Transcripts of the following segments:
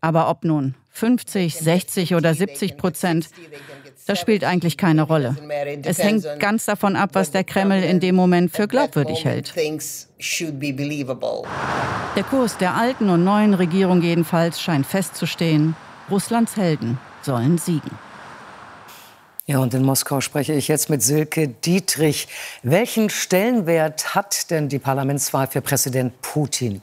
Aber ob nun 50, 60 oder 70%, das spielt eigentlich keine Rolle. Es hängt ganz davon ab, was der Kreml in dem Moment für glaubwürdig hält. Der Kurs der alten und neuen Regierung jedenfalls scheint festzustehen. Russlands Helden sollen siegen. Ja, und in Moskau spreche ich jetzt mit Silke Dietrich. Welchen Stellenwert hat denn die Parlamentswahl für Präsident Putin?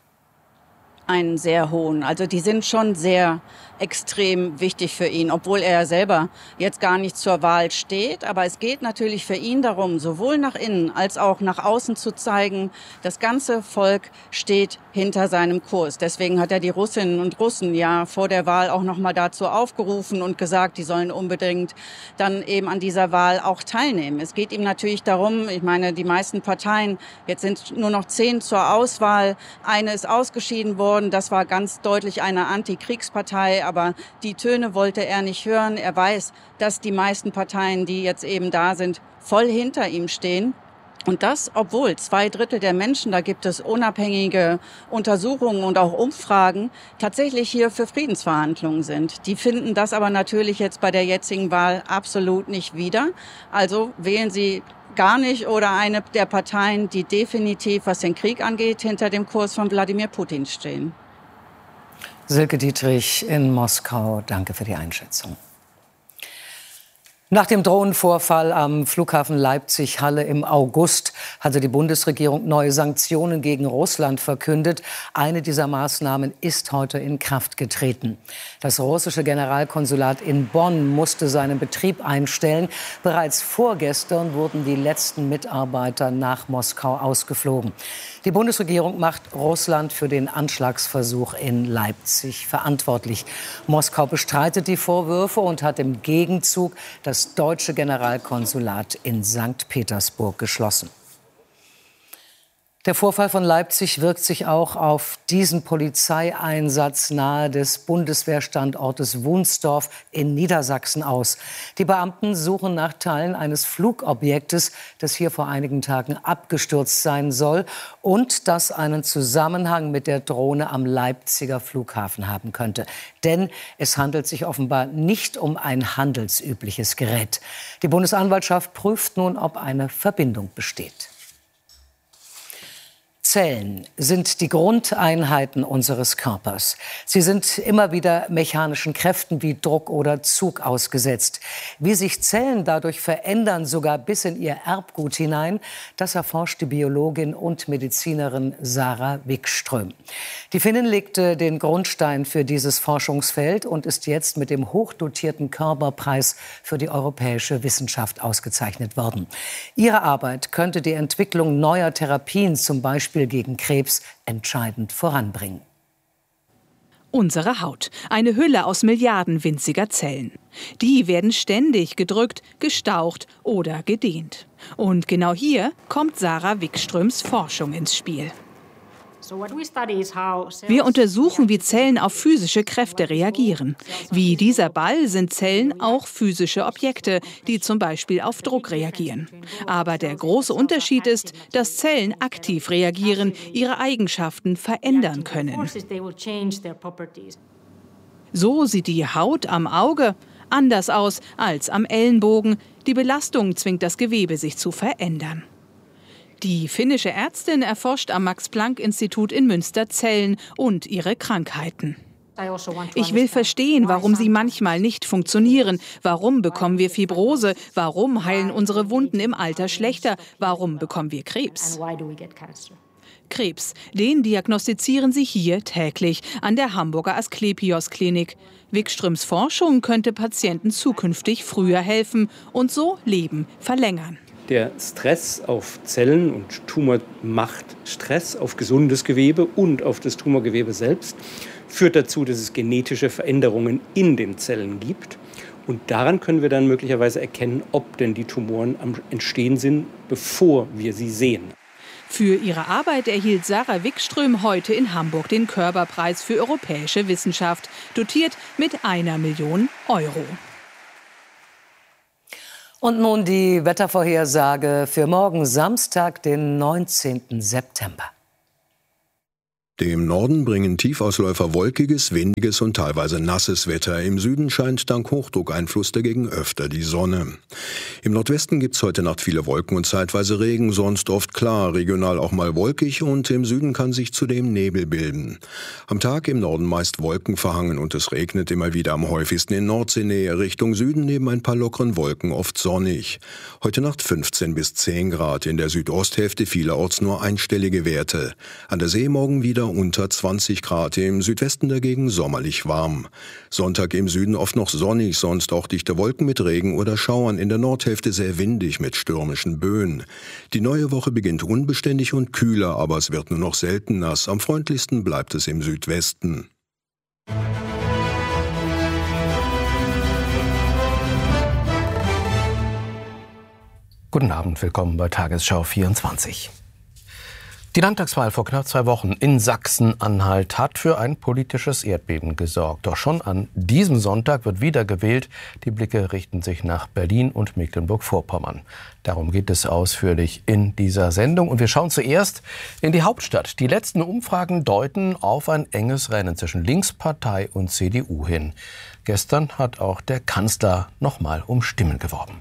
Einen sehr hohen. Also die sind schon sehr extrem wichtig für ihn, obwohl er selber jetzt gar nicht zur Wahl steht. Aber es geht natürlich für ihn darum, sowohl nach innen als auch nach außen zu zeigen, das ganze Volk steht hinter seinem Kurs. Deswegen hat er die Russinnen und Russen ja vor der Wahl auch noch mal dazu aufgerufen und gesagt, die sollen unbedingt dann eben an dieser Wahl auch teilnehmen. Es geht ihm natürlich darum, ich meine, die meisten Parteien, jetzt sind nur noch 10 zur Auswahl, eine ist ausgeschieden worden, das war ganz deutlich eine Antikriegspartei, aber die Töne wollte er nicht hören. Er weiß, dass die meisten Parteien, die jetzt eben da sind, voll hinter ihm stehen. Und das, obwohl 2/3 der Menschen, da gibt es unabhängige Untersuchungen und auch Umfragen, tatsächlich hier für Friedensverhandlungen sind. Die finden das aber natürlich jetzt bei der jetzigen Wahl absolut nicht wieder. Also wählen sie gar nicht oder eine der Parteien, die definitiv, was den Krieg angeht, hinter dem Kurs von Wladimir Putin stehen. Silke Dietrich in Moskau, danke für die Einschätzung. Nach dem Drohnenvorfall am Flughafen Leipzig-Halle im August hatte die Bundesregierung neue Sanktionen gegen Russland verkündet. Eine dieser Maßnahmen ist heute in Kraft getreten. Das russische Generalkonsulat in Bonn musste seinen Betrieb einstellen. Bereits vorgestern wurden die letzten Mitarbeiter nach Moskau ausgeflogen. Die Bundesregierung macht Russland für den Anschlagsversuch in Leipzig verantwortlich. Moskau bestreitet die Vorwürfe und hat im Gegenzug das deutsche Generalkonsulat in St. Petersburg geschlossen. Der Vorfall von Leipzig wirkt sich auch auf diesen Polizeieinsatz nahe des Bundeswehrstandortes Wunsdorf in Niedersachsen aus. Die Beamten suchen nach Teilen eines Flugobjektes, das hier vor einigen Tagen abgestürzt sein soll und das einen Zusammenhang mit der Drohne am Leipziger Flughafen haben könnte. Denn es handelt sich offenbar nicht um ein handelsübliches Gerät. Die Bundesanwaltschaft prüft nun, ob eine Verbindung besteht. Zellen sind die Grundeinheiten unseres Körpers. Sie sind immer wieder mechanischen Kräften wie Druck oder Zug ausgesetzt. Wie sich Zellen dadurch verändern, sogar bis in ihr Erbgut hinein, das erforscht die Biologin und Medizinerin Sarah Wikström. Die Finnin legte den Grundstein für dieses Forschungsfeld und ist jetzt mit dem hochdotierten Körberpreis für die europäische Wissenschaft ausgezeichnet worden. Ihre Arbeit könnte die Entwicklung neuer Therapien, zum Beispiel gegen Krebs, entscheidend voranbringen. Unsere Haut. Eine Hülle aus Milliarden winziger Zellen. Die werden ständig gedrückt, gestaucht oder gedehnt. Und genau hier kommt Sarah Wikströms Forschung ins Spiel. Wir untersuchen, wie Zellen auf physische Kräfte reagieren. Wie dieser Ball sind Zellen auch physische Objekte, die zum Beispiel auf Druck reagieren. Aber der große Unterschied ist, dass Zellen aktiv reagieren, ihre Eigenschaften verändern können. So sieht die Haut am Auge anders aus als am Ellenbogen. Die Belastung zwingt das Gewebe, sich zu verändern. Die finnische Ärztin erforscht am Max-Planck-Institut in Münster Zellen und ihre Krankheiten. Ich will verstehen, warum sie manchmal nicht funktionieren. Warum bekommen wir Fibrose? Warum heilen unsere Wunden im Alter schlechter? Warum bekommen wir Krebs? Krebs, den diagnostizieren sie hier täglich an der Hamburger Asklepios-Klinik. Wikströms Forschung könnte Patienten zukünftig früher helfen und so Leben verlängern. Der Stress auf Zellen und Tumor macht Stress auf gesundes Gewebe und auf das Tumorgewebe selbst, führt dazu, dass es genetische Veränderungen in den Zellen gibt. Und daran können wir dann möglicherweise erkennen, ob denn die Tumoren am Entstehen sind, bevor wir sie sehen. Für ihre Arbeit erhielt Sarah Wikström heute in Hamburg den Körberpreis für europäische Wissenschaft, dotiert mit 1 Million Euro. Und nun die Wettervorhersage für morgen Samstag, den 19. September. Dem Norden bringen Tiefausläufer wolkiges, windiges und teilweise nasses Wetter. Im Süden scheint dank Hochdruckeinfluss dagegen öfter die Sonne. Im Nordwesten gibt's heute Nacht viele Wolken und zeitweise Regen, sonst oft klar, regional auch mal wolkig und im Süden kann sich zudem Nebel bilden. Am Tag im Norden meist wolkenverhangen und es regnet immer wieder, am häufigsten in Nordseenähe. Richtung Süden neben ein paar lockeren Wolken oft sonnig. Heute Nacht 15 bis 10 Grad, in der Südosthälfte vielerorts nur einstellige Werte. An der See morgen wieder unter 20 Grad, im Südwesten dagegen sommerlich warm. Sonntag im Süden oft noch sonnig, sonst auch dichte Wolken mit Regen oder Schauern, in der Nordhälfte sehr windig mit stürmischen Böen. Die neue Woche beginnt unbeständig und kühler, aber es wird nur noch selten nass. Am freundlichsten bleibt es im Südwesten. Guten Abend, willkommen bei Tagesschau 24. Die Landtagswahl vor knapp 2 Wochen in Sachsen-Anhalt hat für ein politisches Erdbeben gesorgt. Doch schon an diesem Sonntag wird wieder gewählt. Die Blicke richten sich nach Berlin und Mecklenburg-Vorpommern. Darum geht es ausführlich in dieser Sendung. Und wir schauen zuerst in die Hauptstadt. Die letzten Umfragen deuten auf ein enges Rennen zwischen Linkspartei und CDU hin. Gestern hat auch der Kanzler nochmal um Stimmen geworben.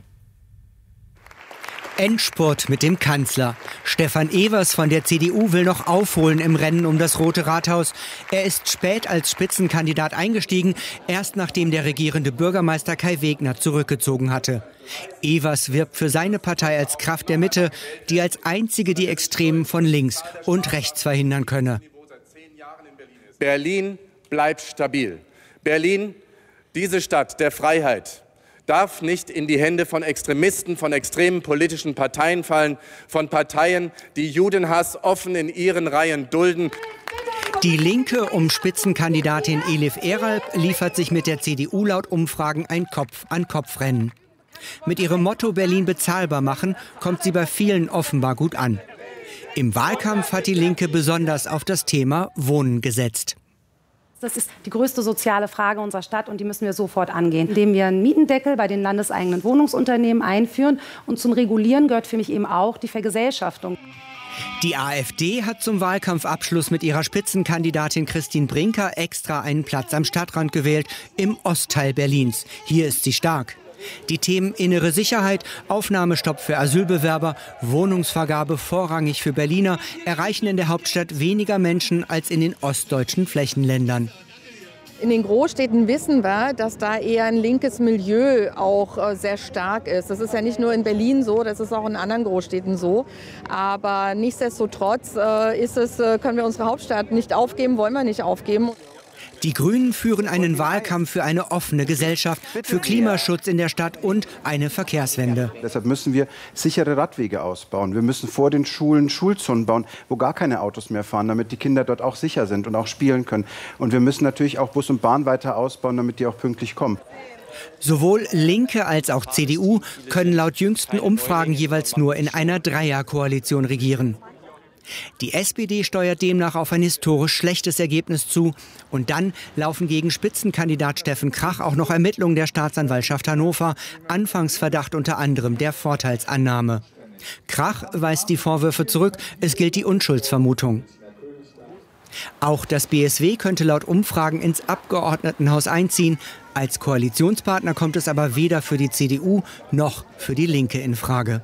Endspurt mit dem Kanzler. Stefan Evers von der CDU will noch aufholen im Rennen um das Rote Rathaus. Er ist spät als Spitzenkandidat eingestiegen, erst nachdem der regierende Bürgermeister Kai Wegner zurückgezogen hatte. Evers wirbt für seine Partei als Kraft der Mitte, die als einzige die Extremen von links und rechts verhindern könne. Berlin bleibt stabil. Berlin, diese Stadt der Freiheit, darf nicht in die Hände von Extremisten, von extremen politischen Parteien fallen, von Parteien, die Judenhass offen in ihren Reihen dulden. Die Linke um Spitzenkandidatin Elif Eralp liefert sich mit der CDU laut Umfragen ein Kopf-an-Kopf-Rennen. Mit ihrem Motto Berlin bezahlbar machen kommt sie bei vielen offenbar gut an. Im Wahlkampf hat die Linke besonders auf das Thema Wohnen gesetzt. Das ist die größte soziale Frage unserer Stadt und die müssen wir sofort angehen, indem wir einen Mietendeckel bei den landeseigenen Wohnungsunternehmen einführen. Und zum Regulieren gehört für mich eben auch die Vergesellschaftung. Die AfD hat zum Wahlkampfabschluss mit ihrer Spitzenkandidatin Christine Brinker extra einen Platz am Stadtrand gewählt, im Ostteil Berlins. Hier ist sie stark. Die Themen innere Sicherheit, Aufnahmestopp für Asylbewerber, Wohnungsvergabe vorrangig für Berliner erreichen in der Hauptstadt weniger Menschen als in den ostdeutschen Flächenländern. In den Großstädten wissen wir, dass da eher ein linkes Milieu auch sehr stark ist. Das ist ja nicht nur in Berlin so, das ist auch in anderen Großstädten so. Aber nichtsdestotrotz können wir unsere Hauptstadt nicht aufgeben, wollen wir nicht aufgeben. Die Grünen führen einen Wahlkampf für eine offene Gesellschaft, für Klimaschutz in der Stadt und eine Verkehrswende. Deshalb müssen wir sichere Radwege ausbauen. Wir müssen vor den Schulen Schulzonen bauen, wo gar keine Autos mehr fahren, damit die Kinder dort auch sicher sind und auch spielen können. Und wir müssen natürlich auch Bus und Bahn weiter ausbauen, damit die auch pünktlich kommen. Sowohl Linke als auch CDU können laut jüngsten Umfragen jeweils nur in einer Dreierkoalition regieren. Die SPD steuert demnach auf ein historisch schlechtes Ergebnis zu. Und dann laufen gegen Spitzenkandidat Steffen Krach auch noch Ermittlungen der Staatsanwaltschaft Hannover. Anfangsverdacht unter anderem der Vorteilsannahme. Krach weist die Vorwürfe zurück. Es gilt die Unschuldsvermutung. Auch das BSW könnte laut Umfragen ins Abgeordnetenhaus einziehen. Als Koalitionspartner kommt es aber weder für die CDU noch für die Linke in Frage.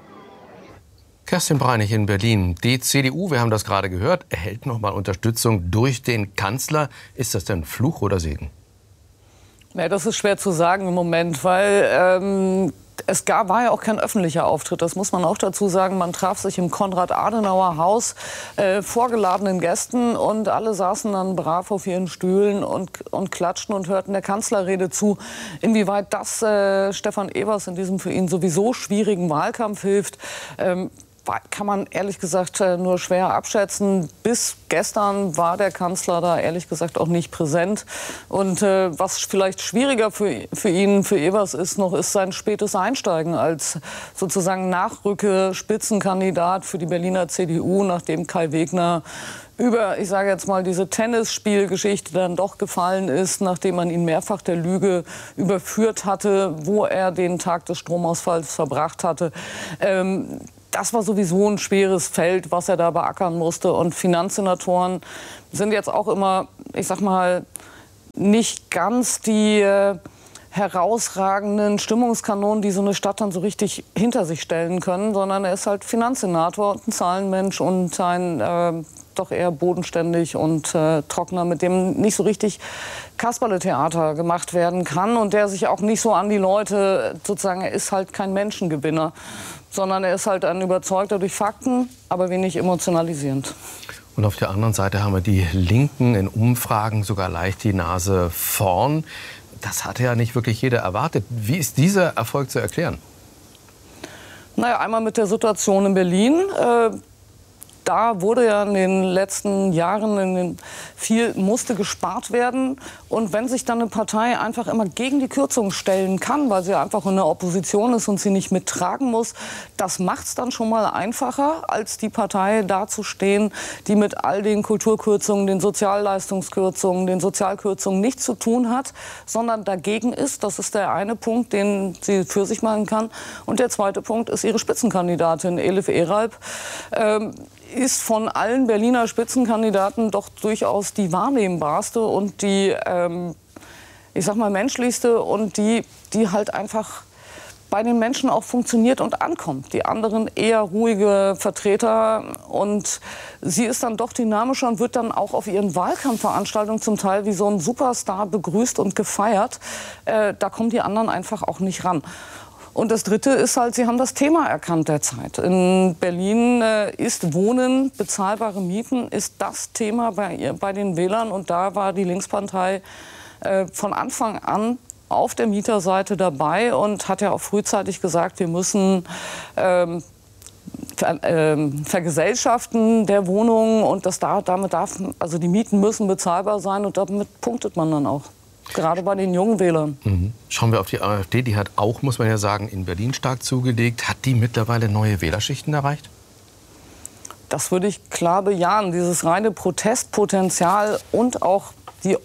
Kerstin Breinig in Berlin. Die CDU, wir haben das gerade gehört, erhält noch mal Unterstützung durch den Kanzler. Ist das denn Fluch oder Segen? Ja, das ist schwer zu sagen im Moment, weil war ja auch kein öffentlicher Auftritt. Das muss man auch dazu sagen. Man traf sich im Konrad-Adenauer-Haus vor geladenen Gästen und alle saßen dann brav auf ihren Stühlen und klatschten und hörten der Kanzlerrede zu. Inwieweit das Stefan Evers in diesem für ihn sowieso schwierigen Wahlkampf hilft, kann man ehrlich gesagt nur schwer abschätzen. Bis gestern war der Kanzler da ehrlich gesagt auch nicht präsent. Und was vielleicht schwieriger für Evers ist sein spätes Einsteigen als sozusagen Nachrücke-Spitzenkandidat für die Berliner CDU, nachdem Kai Wegner über, ich sage jetzt mal, diese Tennisspielgeschichte dann doch gefallen ist, nachdem man ihn mehrfach der Lüge überführt hatte, wo er den Tag des Stromausfalls verbracht hatte. das war sowieso ein schweres Feld, was er da beackern musste. Und Finanzsenatoren sind jetzt auch immer, ich sag mal, nicht ganz die herausragenden Stimmungskanonen, die so eine Stadt dann so richtig hinter sich stellen können, sondern er ist halt Finanzsenator und ein Zahlenmensch und ein doch eher bodenständig und trockener, mit dem nicht so richtig Kasperle-Theater gemacht werden kann und der sich auch nicht so an die Leute, sozusagen, er ist halt kein Menschengewinner, sondern er ist halt ein Überzeugter durch Fakten, aber wenig emotionalisierend. Und auf der anderen Seite haben wir die Linken in Umfragen sogar leicht die Nase vorn. Das hatte ja nicht wirklich jeder erwartet. Wie ist dieser Erfolg zu erklären? Naja, einmal mit der Situation in Berlin. Da wurde ja in den letzten Jahren viel musste gespart werden. Und wenn sich dann eine Partei einfach immer gegen die Kürzung stellen kann, weil sie einfach in der Opposition ist und sie nicht mittragen muss, das macht es dann schon mal einfacher, als die Partei dazustehen, die mit all den Kulturkürzungen, den Sozialleistungskürzungen, den Sozialkürzungen nichts zu tun hat, sondern dagegen ist. Das ist der eine Punkt, den sie für sich machen kann. Und der zweite Punkt ist ihre Spitzenkandidatin, Elif Eralp. Ist von allen Berliner Spitzenkandidaten doch durchaus die wahrnehmbarste und die, ich sag mal, menschlichste und die halt einfach bei den Menschen auch funktioniert und ankommt. Die anderen eher ruhige Vertreter und sie ist dann doch dynamischer und wird dann auch auf ihren Wahlkampfveranstaltungen zum Teil wie so ein Superstar begrüßt und gefeiert. Da kommen die anderen einfach auch nicht ran. Und das Dritte ist halt, sie haben das Thema erkannt derzeit. In Berlin ist Wohnen, bezahlbare Mieten, ist das Thema bei den Wählern. Und da war die Linkspartei von Anfang an auf der Mieterseite dabei und hat ja auch frühzeitig gesagt, wir müssen vergesellschaften der Wohnungen und also die Mieten müssen bezahlbar sein und damit punktet man dann auch. Gerade bei den jungen Wählern. Schauen wir auf die AfD. Die hat auch, muss man ja sagen, in Berlin stark zugelegt. Hat die mittlerweile neue Wählerschichten erreicht? Das würde ich klar bejahen. Dieses reine Protestpotenzial und auch die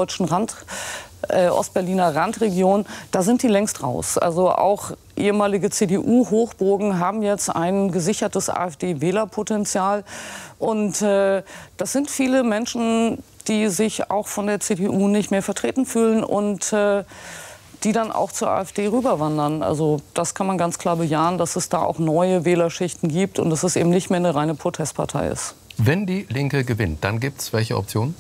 Ostberliner Randregion, da sind die längst raus. Also auch ehemalige CDU-Hochburgen haben jetzt ein gesichertes AfD-Wählerpotenzial. Und das sind viele Menschen, die sich auch von der CDU nicht mehr vertreten fühlen und die dann auch zur AfD rüberwandern. Also das kann man ganz klar bejahen, dass es da auch neue Wählerschichten gibt und dass es eben nicht mehr eine reine Protestpartei ist. Wenn die Linke gewinnt, dann gibt es welche Optionen?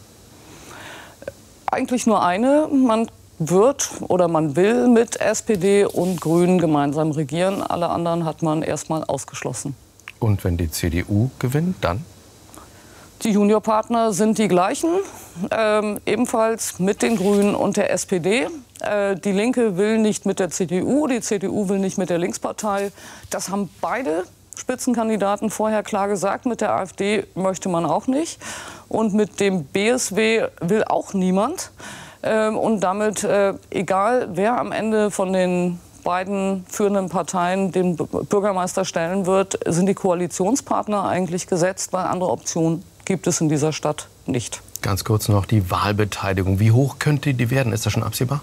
Eigentlich nur eine. Man wird oder man will mit SPD und Grünen gemeinsam regieren. Alle anderen hat man erstmal ausgeschlossen. Und wenn die CDU gewinnt, dann? Die Juniorpartner sind die gleichen, ebenfalls mit den Grünen und der SPD. Die Linke will nicht mit der CDU, die CDU will nicht mit der Linkspartei. Das haben beide Spitzenkandidaten vorher klar gesagt. Mit der AfD möchte man auch nicht. Und mit dem BSW will auch niemand. Und damit, egal wer am Ende von den beiden führenden Parteien den Bürgermeister stellen wird, sind die Koalitionspartner eigentlich gesetzt, weil andere Optionen gibt es in dieser Stadt nicht. Ganz kurz noch die Wahlbeteiligung. Wie hoch könnte die werden? Ist das schon absehbar?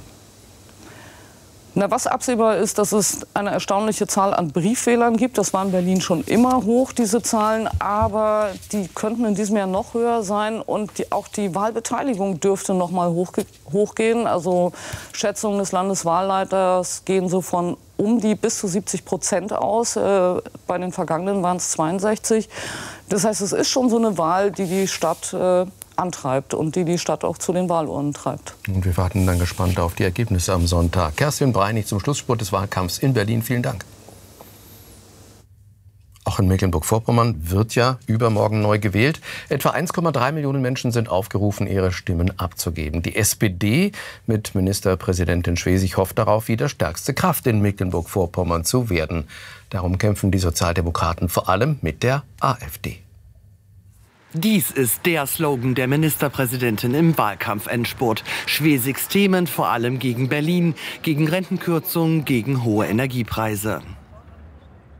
Na, was absehbar ist, dass es eine erstaunliche Zahl an Briefwählern gibt. Das war in Berlin schon immer hoch, diese Zahlen. Aber die könnten in diesem Jahr noch höher sein. Und auch die Wahlbeteiligung dürfte noch mal hochgehen. Also Schätzungen des Landeswahlleiters gehen so von die bis zu 70% aus. Bei den vergangenen waren es 62. Das heißt, es ist schon so eine Wahl, die die Stadt antreibt und die Stadt auch zu den Wahlurnen treibt. Und wir warten dann gespannt auf die Ergebnisse am Sonntag. Kerstin Breinig zum Schlussspurt des Wahlkampfs in Berlin. Vielen Dank. Auch in Mecklenburg-Vorpommern wird ja übermorgen neu gewählt. Etwa 1,3 Millionen Menschen sind aufgerufen, ihre Stimmen abzugeben. Die SPD mit Ministerpräsidentin Schwesig hofft darauf, wieder stärkste Kraft in Mecklenburg-Vorpommern zu werden. Darum kämpfen die Sozialdemokraten vor allem mit der AfD. Dies ist der Slogan der Ministerpräsidentin im Wahlkampfendspurt. Schwesigs Themen vor allem gegen Berlin, gegen Rentenkürzungen, gegen hohe Energiepreise.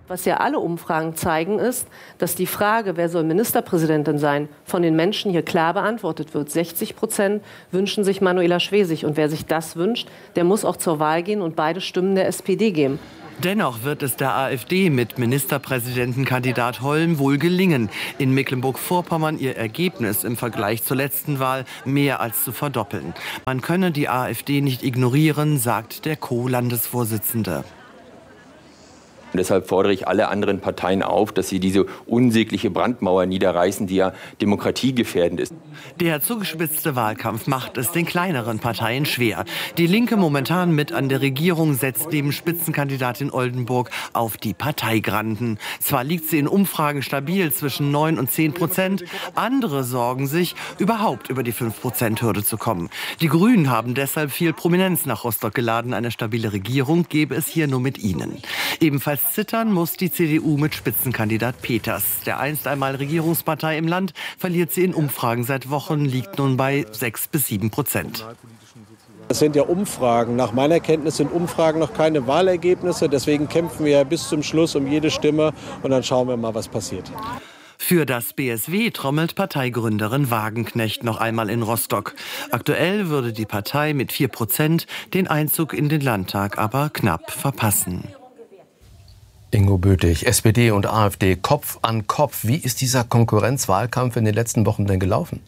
Was ja alle Umfragen zeigen, ist, dass die Frage, wer soll Ministerpräsidentin sein, von den Menschen hier klar beantwortet wird. 60% wünschen sich Manuela Schwesig. Und wer sich das wünscht, der muss auch zur Wahl gehen und beide Stimmen der SPD geben. Dennoch wird es der AfD mit Ministerpräsidentenkandidat Holm wohl gelingen, in Mecklenburg-Vorpommern ihr Ergebnis im Vergleich zur letzten Wahl mehr als zu verdoppeln. Man könne die AfD nicht ignorieren, sagt der Co-Landesvorsitzende. Und deshalb fordere ich alle anderen Parteien auf, dass sie diese unsägliche Brandmauer niederreißen, die ja demokratiegefährdend ist. Der zugespitzte Wahlkampf macht es den kleineren Parteien schwer. Die Linke, momentan mit an der Regierung, setzt neben Spitzenkandidatin Oldenburg auf die Parteigranden. Zwar liegt sie in Umfragen stabil zwischen 9 und 10%. Andere sorgen sich, überhaupt über die 5%-Hürde zu kommen. Die Grünen haben deshalb viel Prominenz nach Rostock geladen. Eine stabile Regierung gäbe es hier nur mit ihnen. Ebenfalls zittern muss die CDU mit Spitzenkandidat Peters. Der einst einmal Regierungspartei im Land verliert sie in Umfragen seit Wochen, liegt nun bei 6-7%. Das sind ja Umfragen. Nach meiner Kenntnis sind Umfragen noch keine Wahlergebnisse. Deswegen kämpfen wir bis zum Schluss um jede Stimme. Und dann schauen wir mal, was passiert. Für das BSW trommelt Parteigründerin Wagenknecht noch einmal in Rostock. Aktuell würde die Partei mit 4% den Einzug in den Landtag aber knapp verpassen. Ingo Böthig, SPD und AfD Kopf an Kopf. Wie ist dieser Konkurrenzwahlkampf in den letzten Wochen denn gelaufen?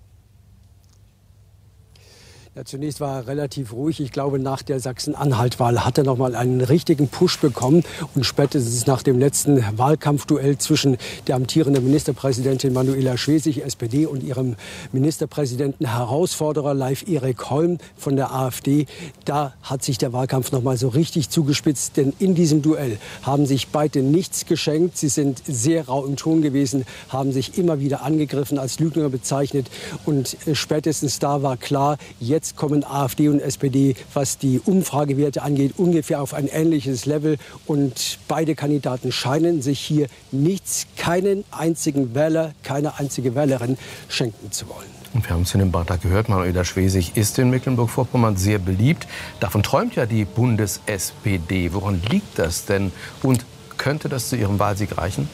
Ja, zunächst war er relativ ruhig. Ich glaube, nach der Sachsen-Anhalt-Wahl hat er noch mal einen richtigen Push bekommen. Und spätestens nach dem letzten Wahlkampfduell zwischen der amtierenden Ministerpräsidentin Manuela Schwesig, SPD, und ihrem Ministerpräsidenten Herausforderer Leif Erik Holm von der AfD, da hat sich der Wahlkampf noch mal so richtig zugespitzt. Denn in diesem Duell haben sich beide nichts geschenkt. Sie sind sehr rau im Ton gewesen, haben sich immer wieder angegriffen, als Lügner bezeichnet. Und spätestens da war klar, jetzt kommen AfD und SPD, was die Umfragewerte angeht, ungefähr auf ein ähnliches Level. Und beide Kandidaten scheinen sich hier keinen einzigen Wähler, keine einzige Wählerin schenken zu wollen. Und wir haben es in dem Beitrag gehört, Manuela Schwesig ist in Mecklenburg-Vorpommern sehr beliebt. Davon träumt ja die Bundes-SPD. Woran liegt das denn? Und könnte das zu ihrem Wahlsieg reichen?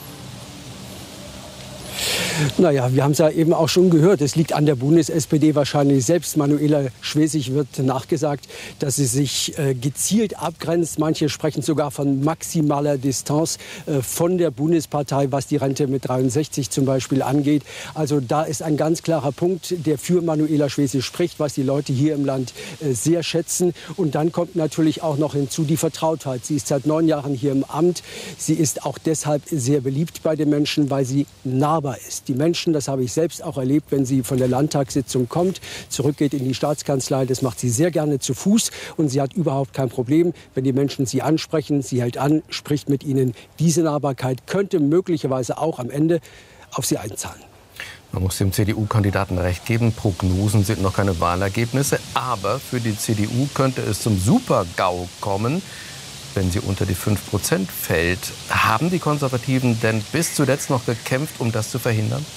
Naja, wir haben es ja eben auch schon gehört. Es liegt an der Bundes-SPD wahrscheinlich selbst. Manuela Schwesig wird nachgesagt, dass sie sich gezielt abgrenzt. Manche sprechen sogar von maximaler Distanz von der Bundespartei, was die Rente mit 63 zum Beispiel angeht. Also da ist ein ganz klarer Punkt, der für Manuela Schwesig spricht, was die Leute hier im Land sehr schätzen. Und dann kommt natürlich auch noch hinzu die Vertrautheit. Sie ist seit 9 Jahren hier im Amt. Sie ist auch deshalb sehr beliebt bei den Menschen, weil sie nahbar ist. Die Menschen, das habe ich selbst auch erlebt, wenn sie von der Landtagssitzung kommt, zurückgeht in die Staatskanzlei, das macht sie sehr gerne zu Fuß und sie hat überhaupt kein Problem, wenn die Menschen sie ansprechen, sie hält an, spricht mit ihnen. Diese Nahbarkeit könnte möglicherweise auch am Ende auf sie einzahlen. Man muss dem CDU-Kandidaten recht geben, Prognosen sind noch keine Wahlergebnisse, aber für die CDU könnte es zum Super-GAU kommen, wenn sie unter die 5% fällt. Haben die Konservativen denn bis zuletzt noch gekämpft, um das zu verhindern?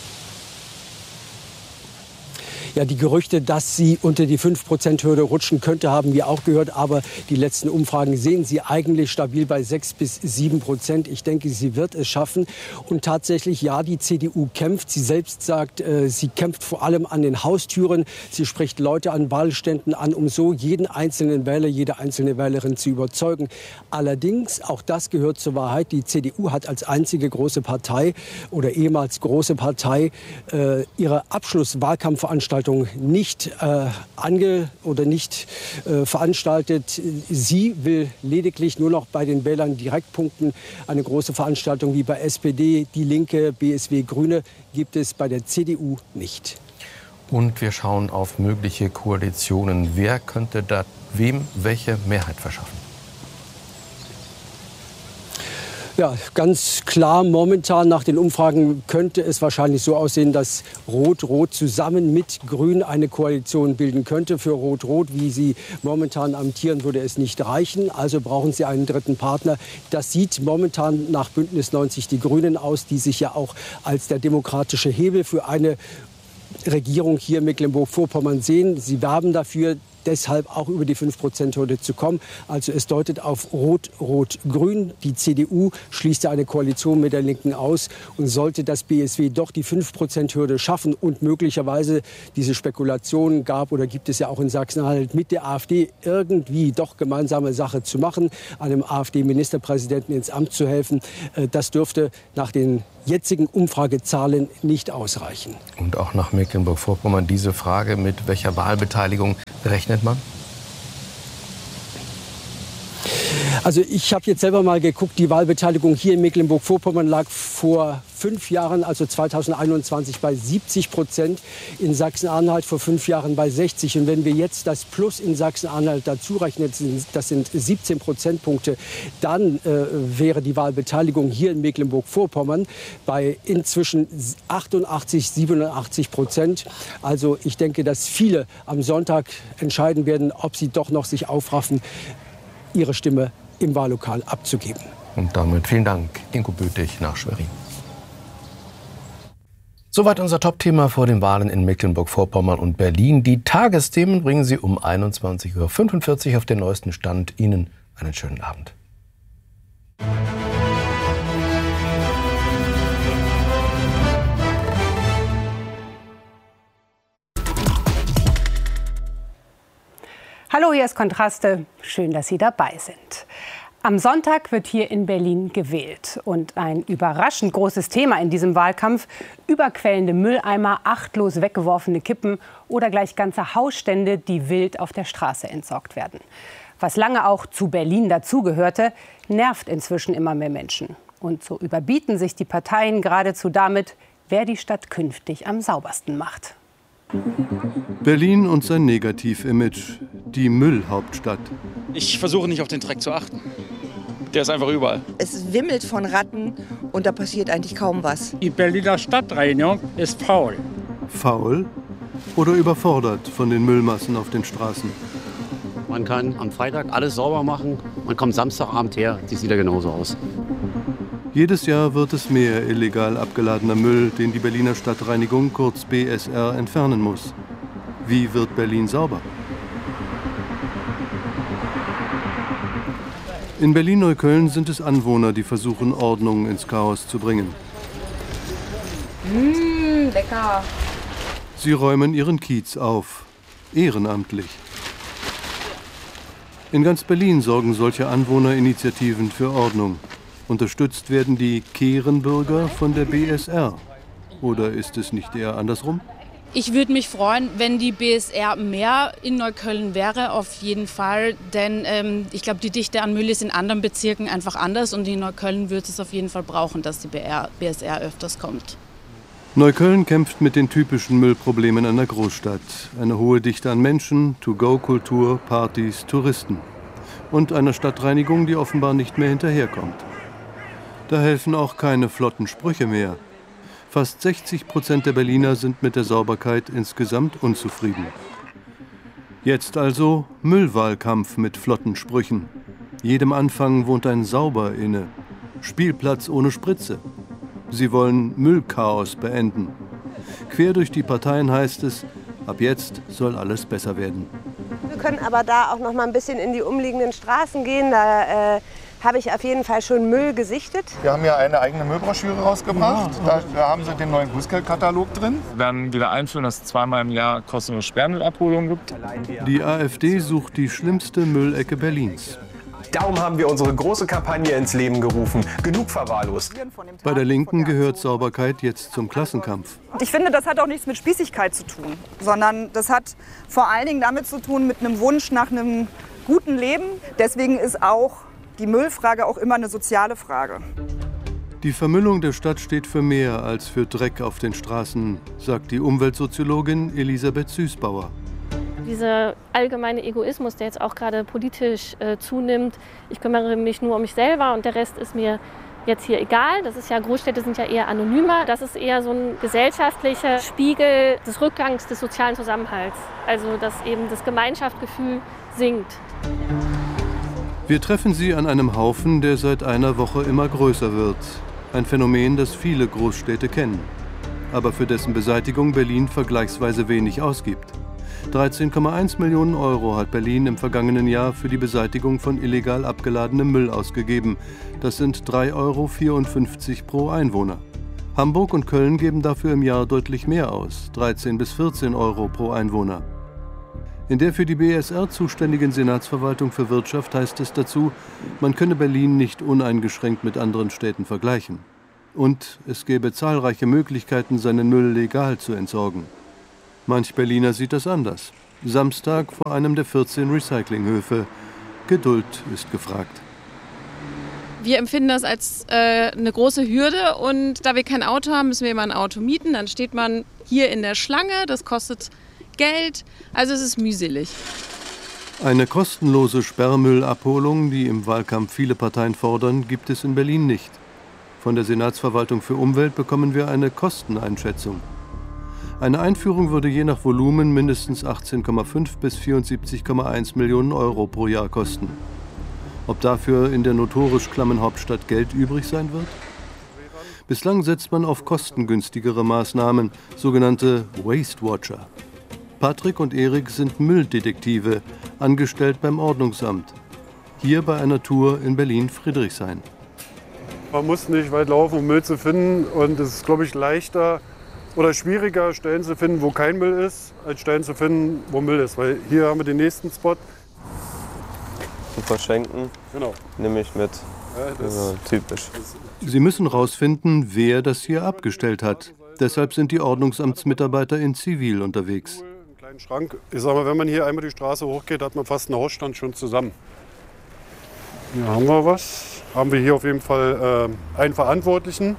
Ja, die Gerüchte, dass sie unter die 5%-Hürde rutschen könnte, haben wir auch gehört. Aber die letzten Umfragen sehen sie eigentlich stabil bei 6-7%. Ich denke, sie wird es schaffen. Und tatsächlich, ja, die CDU kämpft. Sie selbst sagt, sie kämpft vor allem an den Haustüren. Sie spricht Leute an Wahlständen an, um so jeden einzelnen Wähler, jede einzelne Wählerin zu überzeugen. Allerdings, auch das gehört zur Wahrheit, die CDU hat als einzige große Partei oder ehemals große Partei ihre Abschlusswahlkampfveranstaltung nicht veranstaltet. Sie will lediglich nur noch bei den Wählern direkt punkten. Eine große Veranstaltung wie bei SPD, Die Linke, BSW, Grüne gibt es bei der CDU nicht. Und wir schauen auf mögliche Koalitionen. Wer könnte da wem welche Mehrheit verschaffen? Ja, ganz klar, momentan nach den Umfragen könnte es wahrscheinlich so aussehen, dass Rot-Rot zusammen mit Grün eine Koalition bilden könnte. Für Rot-Rot, wie sie momentan amtieren, würde es nicht reichen. Also brauchen sie einen dritten Partner. Das sieht momentan nach Bündnis 90 die Grünen aus, die sich ja auch als der demokratische Hebel für eine Regierung hier in Mecklenburg-Vorpommern sehen. Sie werben dafür. deshalb auch über die 5%-Hürde zu kommen. Also es deutet auf Rot-Rot-Grün. Die CDU schließt eine Koalition mit der Linken aus. Und sollte das BSW doch die 5%-Hürde schaffen und möglicherweise diese Spekulationen gab oder gibt es ja auch in Sachsen-Anhalt mit der AfD irgendwie doch gemeinsame Sache zu machen, einem AfD-Ministerpräsidenten ins Amt zu helfen, das dürfte nach den jetzigen Umfragezahlen nicht ausreichen. Und auch nach Mecklenburg-Vorpommern diese Frage, mit welcher Wahlbeteiligung rechnet man? Also ich habe jetzt selber mal geguckt, die Wahlbeteiligung hier in Mecklenburg-Vorpommern lag vor 5 Jahren, also 2021, bei 70%, in Sachsen-Anhalt vor 5 Jahren bei 60%. Und wenn wir jetzt das Plus in Sachsen-Anhalt dazu rechnen, das sind 17 Prozentpunkte, dann wäre die Wahlbeteiligung hier in Mecklenburg-Vorpommern bei inzwischen 87-87%. Also ich denke, dass viele am Sonntag entscheiden werden, ob sie doch noch sich aufraffen, ihre Stimme im Wahllokal abzugeben. Und damit vielen Dank, Ingo Böthig nach Schwerin. Soweit unser Top-Thema vor den Wahlen in Mecklenburg-Vorpommern und Berlin. Die Tagesthemen bringen Sie um 21:45 Uhr auf den neuesten Stand. Ihnen einen schönen Abend. Hallo, hier ist Kontraste. Schön, dass Sie dabei sind. Am Sonntag wird hier in Berlin gewählt. Und ein überraschend großes Thema in diesem Wahlkampf: überquellende Mülleimer, achtlos weggeworfene Kippen oder gleich ganze Hausstände, die wild auf der Straße entsorgt werden. Was lange auch zu Berlin dazugehörte, nervt inzwischen immer mehr Menschen. Und so überbieten sich die Parteien geradezu damit, wer die Stadt künftig am saubersten macht. Berlin und sein Negativ-Image, die Müllhauptstadt. Ich versuche nicht auf den Dreck zu achten. Der ist einfach überall. Es wimmelt von Ratten und da passiert eigentlich kaum was. Die Berliner Stadtreinigung ist faul. Faul oder überfordert von den Müllmassen auf den Straßen? Man kann am Freitag alles sauber machen, man kommt Samstagabend her, die sieht ja genauso aus. Jedes Jahr wird es mehr illegal abgeladener Müll, den die Berliner Stadtreinigung, kurz BSR, entfernen muss. Wie wird Berlin sauber? In Berlin-Neukölln sind es Anwohner, die versuchen, Ordnung ins Chaos zu bringen. Lecker. Sie räumen ihren Kiez auf, ehrenamtlich. In ganz Berlin sorgen solche Anwohnerinitiativen für Ordnung. Unterstützt werden die Kehrenbürger von der BSR. Oder ist es nicht eher andersrum? Ich würde mich freuen, wenn die BSR mehr in Neukölln wäre, auf jeden Fall. Denn ich glaube, die Dichte an Müll ist in anderen Bezirken einfach anders. Und in Neukölln wird es auf jeden Fall brauchen, dass die BSR öfters kommt. Neukölln kämpft mit den typischen Müllproblemen einer Großstadt. Eine hohe Dichte an Menschen, To-Go-Kultur, Partys, Touristen. Und einer Stadtreinigung, die offenbar nicht mehr hinterherkommt. Da helfen auch keine flotten Sprüche mehr. Fast 60% der Berliner sind mit der Sauberkeit insgesamt unzufrieden. Jetzt also Müllwahlkampf mit flotten Sprüchen. Jedem Anfang wohnt ein Sauber inne. Spielplatz ohne Spritze. Sie wollen Müllchaos beenden. Quer durch die Parteien heißt es, ab jetzt soll alles besser werden. Wir können aber da auch noch mal ein bisschen in die umliegenden Straßen gehen. Da habe ich auf jeden Fall schon Müll gesichtet. Wir haben ja eine eigene Müllbroschüre rausgebracht. Da haben Sie den neuen Bußgeldkatalog drin. Wir werden wieder einführen, dass es zweimal im Jahr kostenlose Sperrmüllabholung gibt. Die AfD sucht die schlimmste Müllecke Berlins. Darum haben wir unsere große Kampagne ins Leben gerufen. Genug verwahrlost. Bei der Linken gehört Sauberkeit jetzt zum Klassenkampf. Ich finde, das hat auch nichts mit Spießigkeit zu tun, sondern das hat vor allen Dingen damit zu tun, mit einem Wunsch nach einem guten Leben. Deswegen ist auch die Müllfrage auch immer eine soziale Frage. Die Vermüllung der Stadt steht für mehr als für Dreck auf den Straßen, sagt die Umweltsoziologin Elisabeth Süßbauer. Dieser allgemeine Egoismus, der jetzt auch gerade politisch zunimmt, ich kümmere mich nur um mich selber und der Rest ist mir jetzt hier egal. Das ist ja, Großstädte sind ja eher anonymer. Das ist eher so ein gesellschaftlicher Spiegel des Rückgangs des sozialen Zusammenhalts. Also dass eben das Gemeinschaftsgefühl sinkt. Wir treffen sie an einem Haufen, der seit einer Woche immer größer wird. Ein Phänomen, das viele Großstädte kennen, aber für dessen Beseitigung Berlin vergleichsweise wenig ausgibt. 13,1 Millionen Euro hat Berlin im vergangenen Jahr für die Beseitigung von illegal abgeladenem Müll ausgegeben. Das sind 3,54 Euro pro Einwohner. Hamburg und Köln geben dafür im Jahr deutlich mehr aus, 13 bis 14 Euro pro Einwohner. In der für die BSR zuständigen Senatsverwaltung für Wirtschaft heißt es dazu, man könne Berlin nicht uneingeschränkt mit anderen Städten vergleichen. Und es gäbe zahlreiche Möglichkeiten, seinen Müll legal zu entsorgen. Manch Berliner sieht das anders. Samstag vor einem der 14 Recyclinghöfe. Geduld ist gefragt. Wir empfinden das als eine große Hürde und da wir kein Auto haben, müssen wir immer ein Auto mieten. Dann steht man hier in der Schlange, das kostet Geld, also es ist mühselig. Eine kostenlose Sperrmüllabholung, die im Wahlkampf viele Parteien fordern, gibt es in Berlin nicht. Von der Senatsverwaltung für Umwelt bekommen wir eine Kosteneinschätzung. Eine Einführung würde je nach Volumen mindestens 18,5 bis 74,1 Millionen Euro pro Jahr kosten. Ob dafür in der notorisch klammen Hauptstadt Geld übrig sein wird? Bislang setzt man auf kostengünstigere Maßnahmen, sogenannte Waste Watcher. Patrick und Erik sind Mülldetektive, angestellt beim Ordnungsamt. Hier bei einer Tour in Berlin-Friedrichshain. Man muss nicht weit laufen, um Müll zu finden. Und es ist, glaube ich, leichter oder schwieriger, Stellen zu finden, wo kein Müll ist, als Stellen zu finden, wo Müll ist. Weil hier haben wir den nächsten Spot. Zu verschenken, genau. Nehme ich mit. Ja, also, typisch. Sie müssen herausfinden, wer das hier abgestellt hat. Deshalb sind die Ordnungsamtsmitarbeiter in Zivil unterwegs. Einen kleinen Schrank. Ich sag mal, wenn man hier einmal die Straße hochgeht, hat man fast einen Hausstand schon zusammen. Hier haben wir was. Haben wir hier auf jeden Fall einen Verantwortlichen.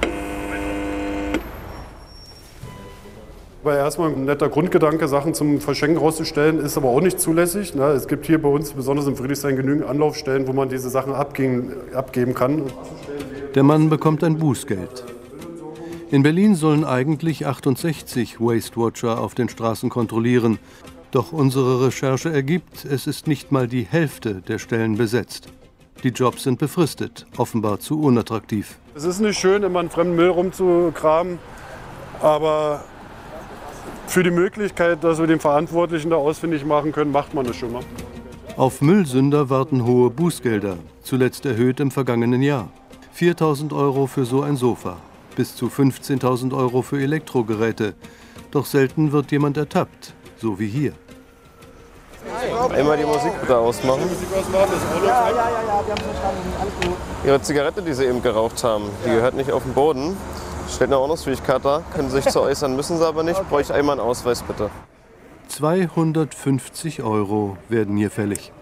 Aber erstmal ein netter Grundgedanke, Sachen zum Verschenken rauszustellen, ist aber auch nicht zulässig. Es gibt hier bei uns, besonders in Friedrichshain, genügend Anlaufstellen, wo man diese Sachen abgeben kann. Der Mann bekommt ein Bußgeld. In Berlin sollen eigentlich 68 Waste Watcher auf den Straßen kontrollieren. Doch unsere Recherche ergibt, es ist nicht mal die Hälfte der Stellen besetzt. Die Jobs sind befristet, offenbar zu unattraktiv. Es ist nicht schön, immer einen fremden Müll rumzukramen, aber für die Möglichkeit, dass wir den Verantwortlichen da ausfindig machen können, macht man das schon mal. Auf Müllsünder warten hohe Bußgelder, zuletzt erhöht im vergangenen Jahr. 4.000 Euro für so ein Sofa, bis zu 15.000 Euro für Elektrogeräte. Doch selten wird jemand ertappt, so wie hier. Einmal die Musik bitte ausmachen. Ja, wir haben verstanden, alles gut. Ihre Zigarette, die Sie eben geraucht haben, die gehört nicht auf den Boden. Steht eine Ordnungsfähigkeit da, können Sie sich zu äußern, müssen Sie aber nicht. Okay. Bräuchte ich einmal einen Ausweis, bitte. 250 Euro werden hier fällig.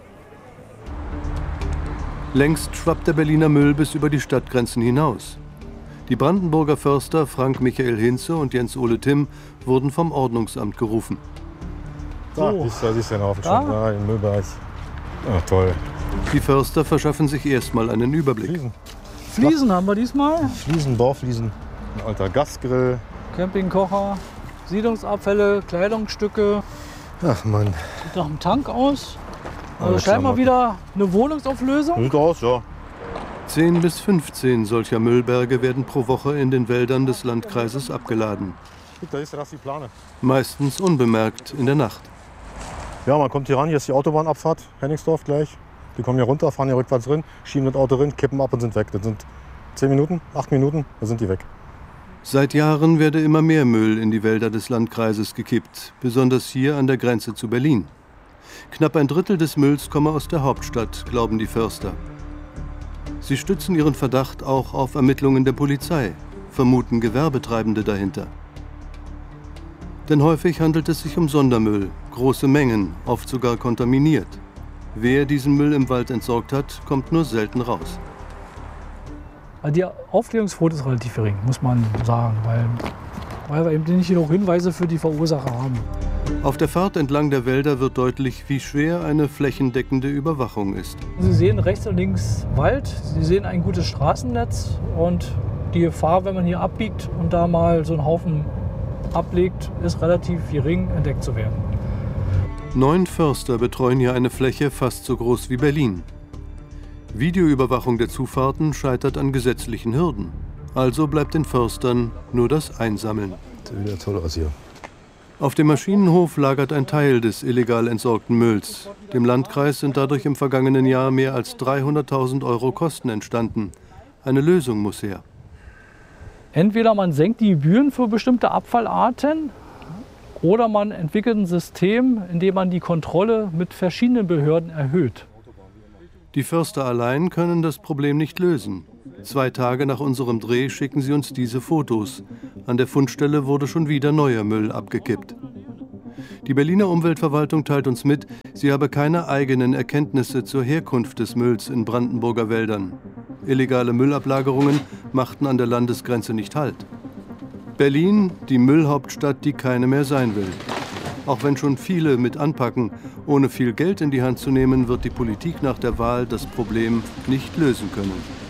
Längst schwappt der Berliner Müll bis über die Stadtgrenzen hinaus. Die Brandenburger Förster Frank Michael Hinze und Jens-Ole Timm wurden vom Ordnungsamt gerufen. Da siehst du den Haufen schon, da im Müllbereich. Ach, toll. Die Förster verschaffen sich erstmal einen Überblick. Fliesen haben wir diesmal. Fliesen, Bohrfliesen, ein alter Gasgrill. Campingkocher, Siedlungsabfälle, Kleidungsstücke. Ach Mann. Sieht nach einem Tank aus. Also scheinbar wieder eine Wohnungsauflösung. Sieht aus, ja. 10 bis 15 solcher Müllberge werden pro Woche in den Wäldern des Landkreises abgeladen. Da ist die Plane. Meistens unbemerkt in der Nacht. Ja, man kommt hier ran, hier ist die Autobahnabfahrt, Hennigsdorf gleich. Die kommen hier runter, fahren hier rückwärts rein, schieben das Auto rein, kippen ab und sind weg. Das sind 10 Minuten, 8 Minuten, dann sind die weg. Seit Jahren werde immer mehr Müll in die Wälder des Landkreises gekippt, besonders hier an der Grenze zu Berlin. Knapp ein Drittel des Mülls komme aus der Hauptstadt, glauben die Förster. Sie stützen ihren Verdacht auch auf Ermittlungen der Polizei, vermuten Gewerbetreibende dahinter. Denn häufig handelt es sich um Sondermüll, große Mengen, oft sogar kontaminiert. Wer diesen Müll im Wald entsorgt hat, kommt nur selten raus. Die Aufklärungsquote ist relativ gering, muss man sagen, weil wir eben nicht genug Hinweise für die Verursacher haben. Auf der Fahrt entlang der Wälder wird deutlich, wie schwer eine flächendeckende Überwachung ist. Sie sehen rechts und links Wald, Sie sehen ein gutes Straßennetz und die Gefahr, wenn man hier abbiegt und da mal so einen Haufen ablegt, ist relativ gering, entdeckt zu werden. 9 Förster betreuen hier eine Fläche fast so groß wie Berlin. Videoüberwachung der Zufahrten scheitert an gesetzlichen Hürden. Also bleibt den Förstern nur das Einsammeln. Sieht wieder toll aus hier. Auf dem Maschinenhof lagert ein Teil des illegal entsorgten Mülls. Dem Landkreis sind dadurch im vergangenen Jahr mehr als 300.000 € Kosten entstanden. Eine Lösung muss her. Entweder man senkt die Gebühren für bestimmte Abfallarten oder man entwickelt ein System, in dem man die Kontrolle mit verschiedenen Behörden erhöht. Die Förster allein können das Problem nicht lösen. 2 Tage nach unserem Dreh schicken sie uns diese Fotos. An der Fundstelle wurde schon wieder neuer Müll abgekippt. Die Berliner Umweltverwaltung teilt uns mit, sie habe keine eigenen Erkenntnisse zur Herkunft des Mülls in Brandenburger Wäldern. Illegale Müllablagerungen machten an der Landesgrenze nicht Halt. Berlin, die Müllhauptstadt, die keine mehr sein will. Auch wenn schon viele mit anpacken, ohne viel Geld in die Hand zu nehmen, wird die Politik nach der Wahl das Problem nicht lösen können.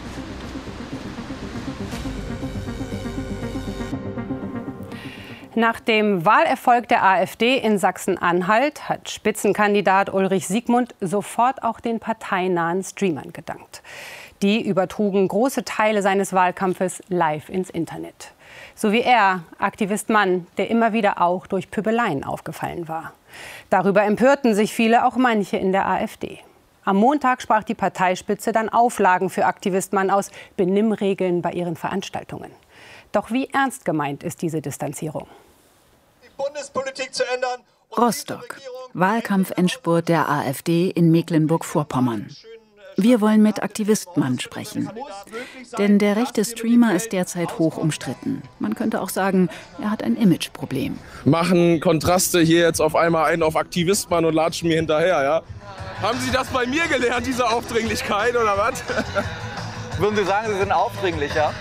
Nach dem Wahlerfolg der AfD in Sachsen-Anhalt hat Spitzenkandidat Ulrich Siegmund sofort auch den parteinahen Streamern gedankt. Die übertrugen große Teile seines Wahlkampfes live ins Internet. So wie er, Aktivist Mann, der immer wieder auch durch Pöbeleien aufgefallen war. Darüber empörten sich viele, auch manche in der AfD. Am Montag sprach die Parteispitze dann Auflagen für Aktivist Mann aus, Benimmregeln bei ihren Veranstaltungen. Doch wie ernst gemeint ist diese Distanzierung? Die Bundespolitik zu ändern. Rostock. Wahlkampfendspurt der AfD in Mecklenburg-Vorpommern. Wir wollen mit Aktivist Mann sprechen. Denn der rechte Streamer ist derzeit hoch umstritten. Man könnte auch sagen, er hat ein Imageproblem. Machen Kontraste hier jetzt auf einmal einen auf Aktivist Mann und latschen mir hinterher, ja? Haben Sie das bei mir gelernt, diese Aufdringlichkeit, oder was? Würden Sie sagen, Sie sind aufdringlicher?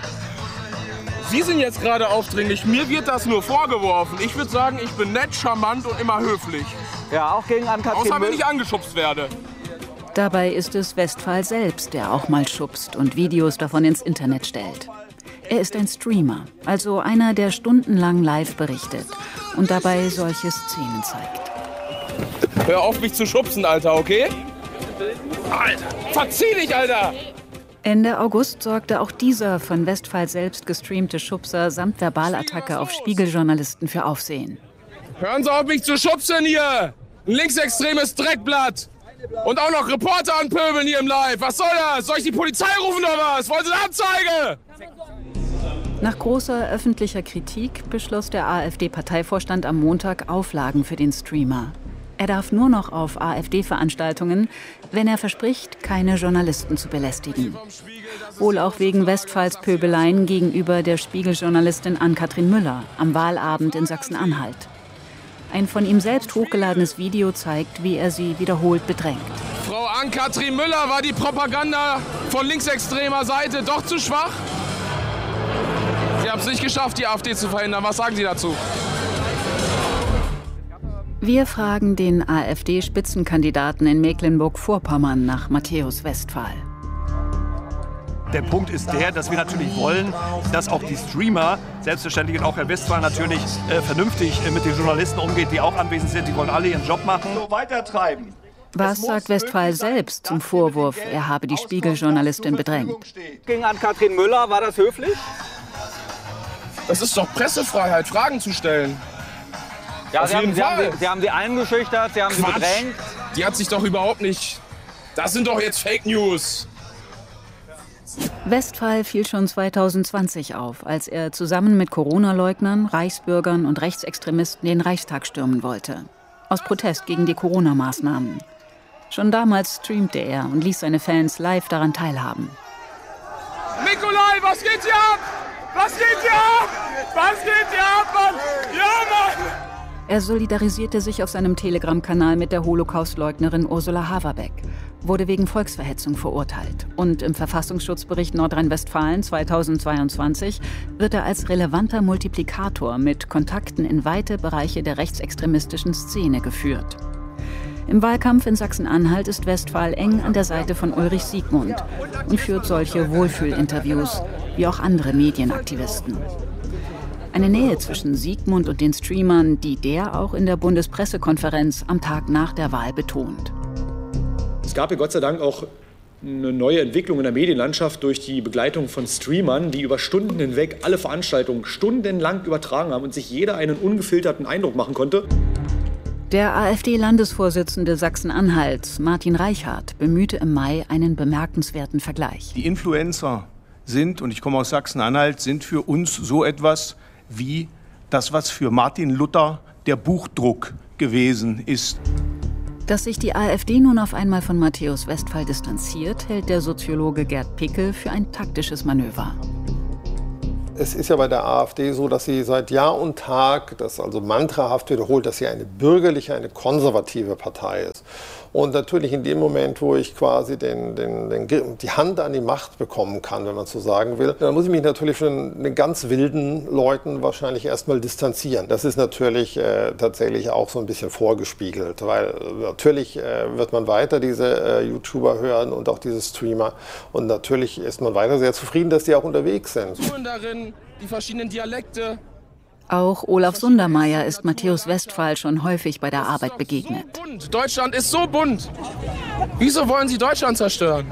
Sie sind jetzt gerade aufdringlich. Mir wird das nur vorgeworfen. Ich würde sagen, ich bin nett, charmant und immer höflich. Ja, auch gegen Ann-Kathrin Müller. Außer wenn ich angeschubst werde. Dabei ist es Westphal selbst, der auch mal schubst und Videos davon ins Internet stellt. Er ist ein Streamer, also einer, der stundenlang live berichtet und dabei solche Szenen zeigt. Hör auf, mich zu schubsen, Alter, okay? Alter, verzieh dich, Alter! Ende August sorgte auch dieser von Westphal selbst gestreamte Schubser samt Verbalattacke auf Spiegeljournalisten für Aufsehen. Hören Sie auf, mich zu schubsen hier! Ein linksextremes Dreckblatt! Und auch noch Reporter anpöbeln hier im Live! Was soll das? Soll ich die Polizei rufen oder was? Wollen Sie eine Anzeige? Nach großer öffentlicher Kritik beschloss der AfD-Parteivorstand am Montag Auflagen für den Streamer. Er darf nur noch auf AfD-Veranstaltungen, wenn er verspricht, keine Journalisten zu belästigen. Wohl auch wegen Westphals Pöbeleien gegenüber der Spiegeljournalistin Ann-Kathrin Müller am Wahlabend in Sachsen-Anhalt. Ein von ihm selbst hochgeladenes Video zeigt, wie er sie wiederholt bedrängt. Frau Ann-Kathrin Müller, war die Propaganda von linksextremer Seite doch zu schwach? Sie haben es nicht geschafft, die AfD zu verhindern. Was sagen Sie dazu? Wir fragen den AfD-Spitzenkandidaten in Mecklenburg-Vorpommern nach Matthäus Westphal. Der Punkt ist der, dass wir natürlich wollen, dass auch die Streamer, selbstverständlich und auch Herr Westphal natürlich vernünftig mit den Journalisten umgeht, die auch anwesend sind. Die wollen alle ihren Job machen. So weitertreiben. Was sagt Westphal selbst zum Vorwurf, er habe die Spiegeljournalistin bedrängt? Gegen Ann-Kathrin Müller, war das höflich? Das ist doch Pressefreiheit, Fragen zu stellen. Ja, Sie haben sie eingeschüchtert, Sie haben sie bedrängt. Die hat sich doch überhaupt nicht... Das sind doch jetzt Fake News. Westphal fiel schon 2020 auf, als er zusammen mit Corona-Leugnern, Reichsbürgern und Rechtsextremisten den Reichstag stürmen wollte. Aus Protest gegen die Corona-Maßnahmen. Schon damals streamte er und ließ seine Fans live daran teilhaben. Nikolai, was geht hier ab? Was geht hier ab? Was geht hier ab, Mann? Ja, Mann! Er solidarisierte sich auf seinem Telegram-Kanal mit der Holocaust-Leugnerin Ursula Haverbeck, wurde wegen Volksverhetzung verurteilt. Und im Verfassungsschutzbericht Nordrhein-Westfalen 2022 wird er als relevanter Multiplikator mit Kontakten in weite Bereiche der rechtsextremistischen Szene geführt. Im Wahlkampf in Sachsen-Anhalt ist Westphal eng an der Seite von Ulrich Siegmund und führt solche Wohlfühlinterviews wie auch andere Medienaktivisten. Eine Nähe zwischen Siegmund und den Streamern, die der auch in der Bundespressekonferenz am Tag nach der Wahl betont. Es gab ja Gott sei Dank auch eine neue Entwicklung in der Medienlandschaft durch die Begleitung von Streamern, die über Stunden hinweg alle Veranstaltungen stundenlang übertragen haben und sich jeder einen ungefilterten Eindruck machen konnte. Der AfD-Landesvorsitzende Sachsen-Anhalts, Martin Reichhardt, bemühte im Mai einen bemerkenswerten Vergleich. Die Influencer sind, und ich komme aus Sachsen-Anhalt, sind für uns so etwas wie das, was für Martin Luther der Buchdruck gewesen ist. Dass sich die AfD nun auf einmal von Matthäus Westphal distanziert, hält der Soziologe Gerd Pickel für ein taktisches Manöver. Es ist ja bei der AfD so, dass sie seit Jahr und Tag das also mantrahaft wiederholt, dass sie eine bürgerliche, eine konservative Partei ist. Und natürlich in dem Moment, wo ich quasi die Hand an die Macht bekommen kann, wenn man so sagen will, dann muss ich mich natürlich von den ganz wilden Leuten wahrscheinlich erstmal distanzieren. Das ist natürlich tatsächlich auch so ein bisschen vorgespiegelt, weil natürlich wird man weiter diese YouTuber hören und auch diese Streamer. Und natürlich ist man weiter sehr zufrieden, dass die auch unterwegs sind. Darin die verschiedenen Dialekte. Auch Olaf Sundermeier ist Matthäus Westphal schon häufig bei der Arbeit begegnet. So bunt. Deutschland ist so bunt. Wieso wollen Sie Deutschland zerstören?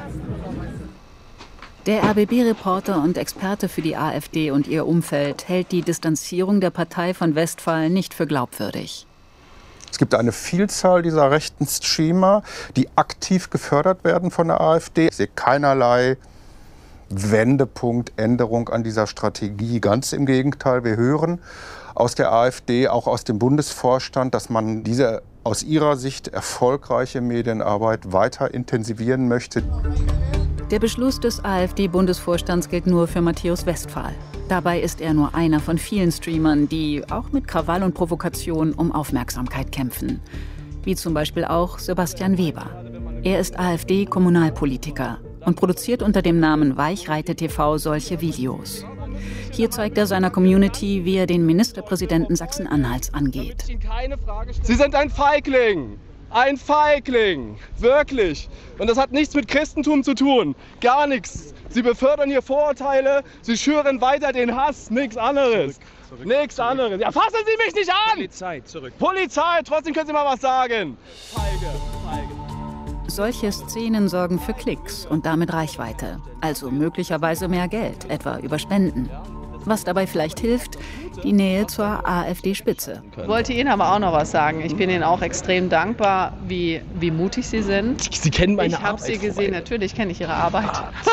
Der RBB-Reporter und Experte für die AfD und ihr Umfeld hält die Distanzierung der Partei von Westphal nicht für glaubwürdig. Es gibt eine Vielzahl dieser rechten Streamer, die aktiv gefördert werden von der AfD. Ich sehe keinerlei Wendepunkt, Änderung an dieser Strategie. Ganz im Gegenteil, wir hören aus der AfD, auch aus dem Bundesvorstand, dass man diese aus ihrer Sicht erfolgreiche Medienarbeit weiter intensivieren möchte. Der Beschluss des AfD-Bundesvorstands gilt nur für Matthäus Westphal. Dabei ist er nur einer von vielen Streamern, die auch mit Krawall und Provokation um Aufmerksamkeit kämpfen. Wie zum Beispiel auch Sebastian Weber. Er ist AfD-Kommunalpolitiker und produziert unter dem Namen Weichreite TV solche Videos. Hier zeigt er seiner Community, wie er den Ministerpräsidenten Sachsen-Anhalts angeht. Sie sind ein Feigling! Ein Feigling! Wirklich! Und das hat nichts mit Christentum zu tun. Gar nichts. Sie befördern hier Vorurteile, Sie schüren weiter den Hass, nichts anderes. Nichts anderes. Ja, fassen Sie mich nicht an! Polizei, zurück. Polizei, trotzdem können Sie mal was sagen. Feige. Solche Szenen sorgen für Klicks und damit Reichweite. Also möglicherweise mehr Geld, etwa über Spenden. Was dabei vielleicht hilft, die Nähe zur AfD-Spitze. Ich wollte Ihnen aber auch noch was sagen. Ich bin Ihnen auch extrem dankbar, wie mutig Sie sind. Sie kennen meine Arbeit. Ich habe Sie gesehen, natürlich kenne ich Ihre Arbeit.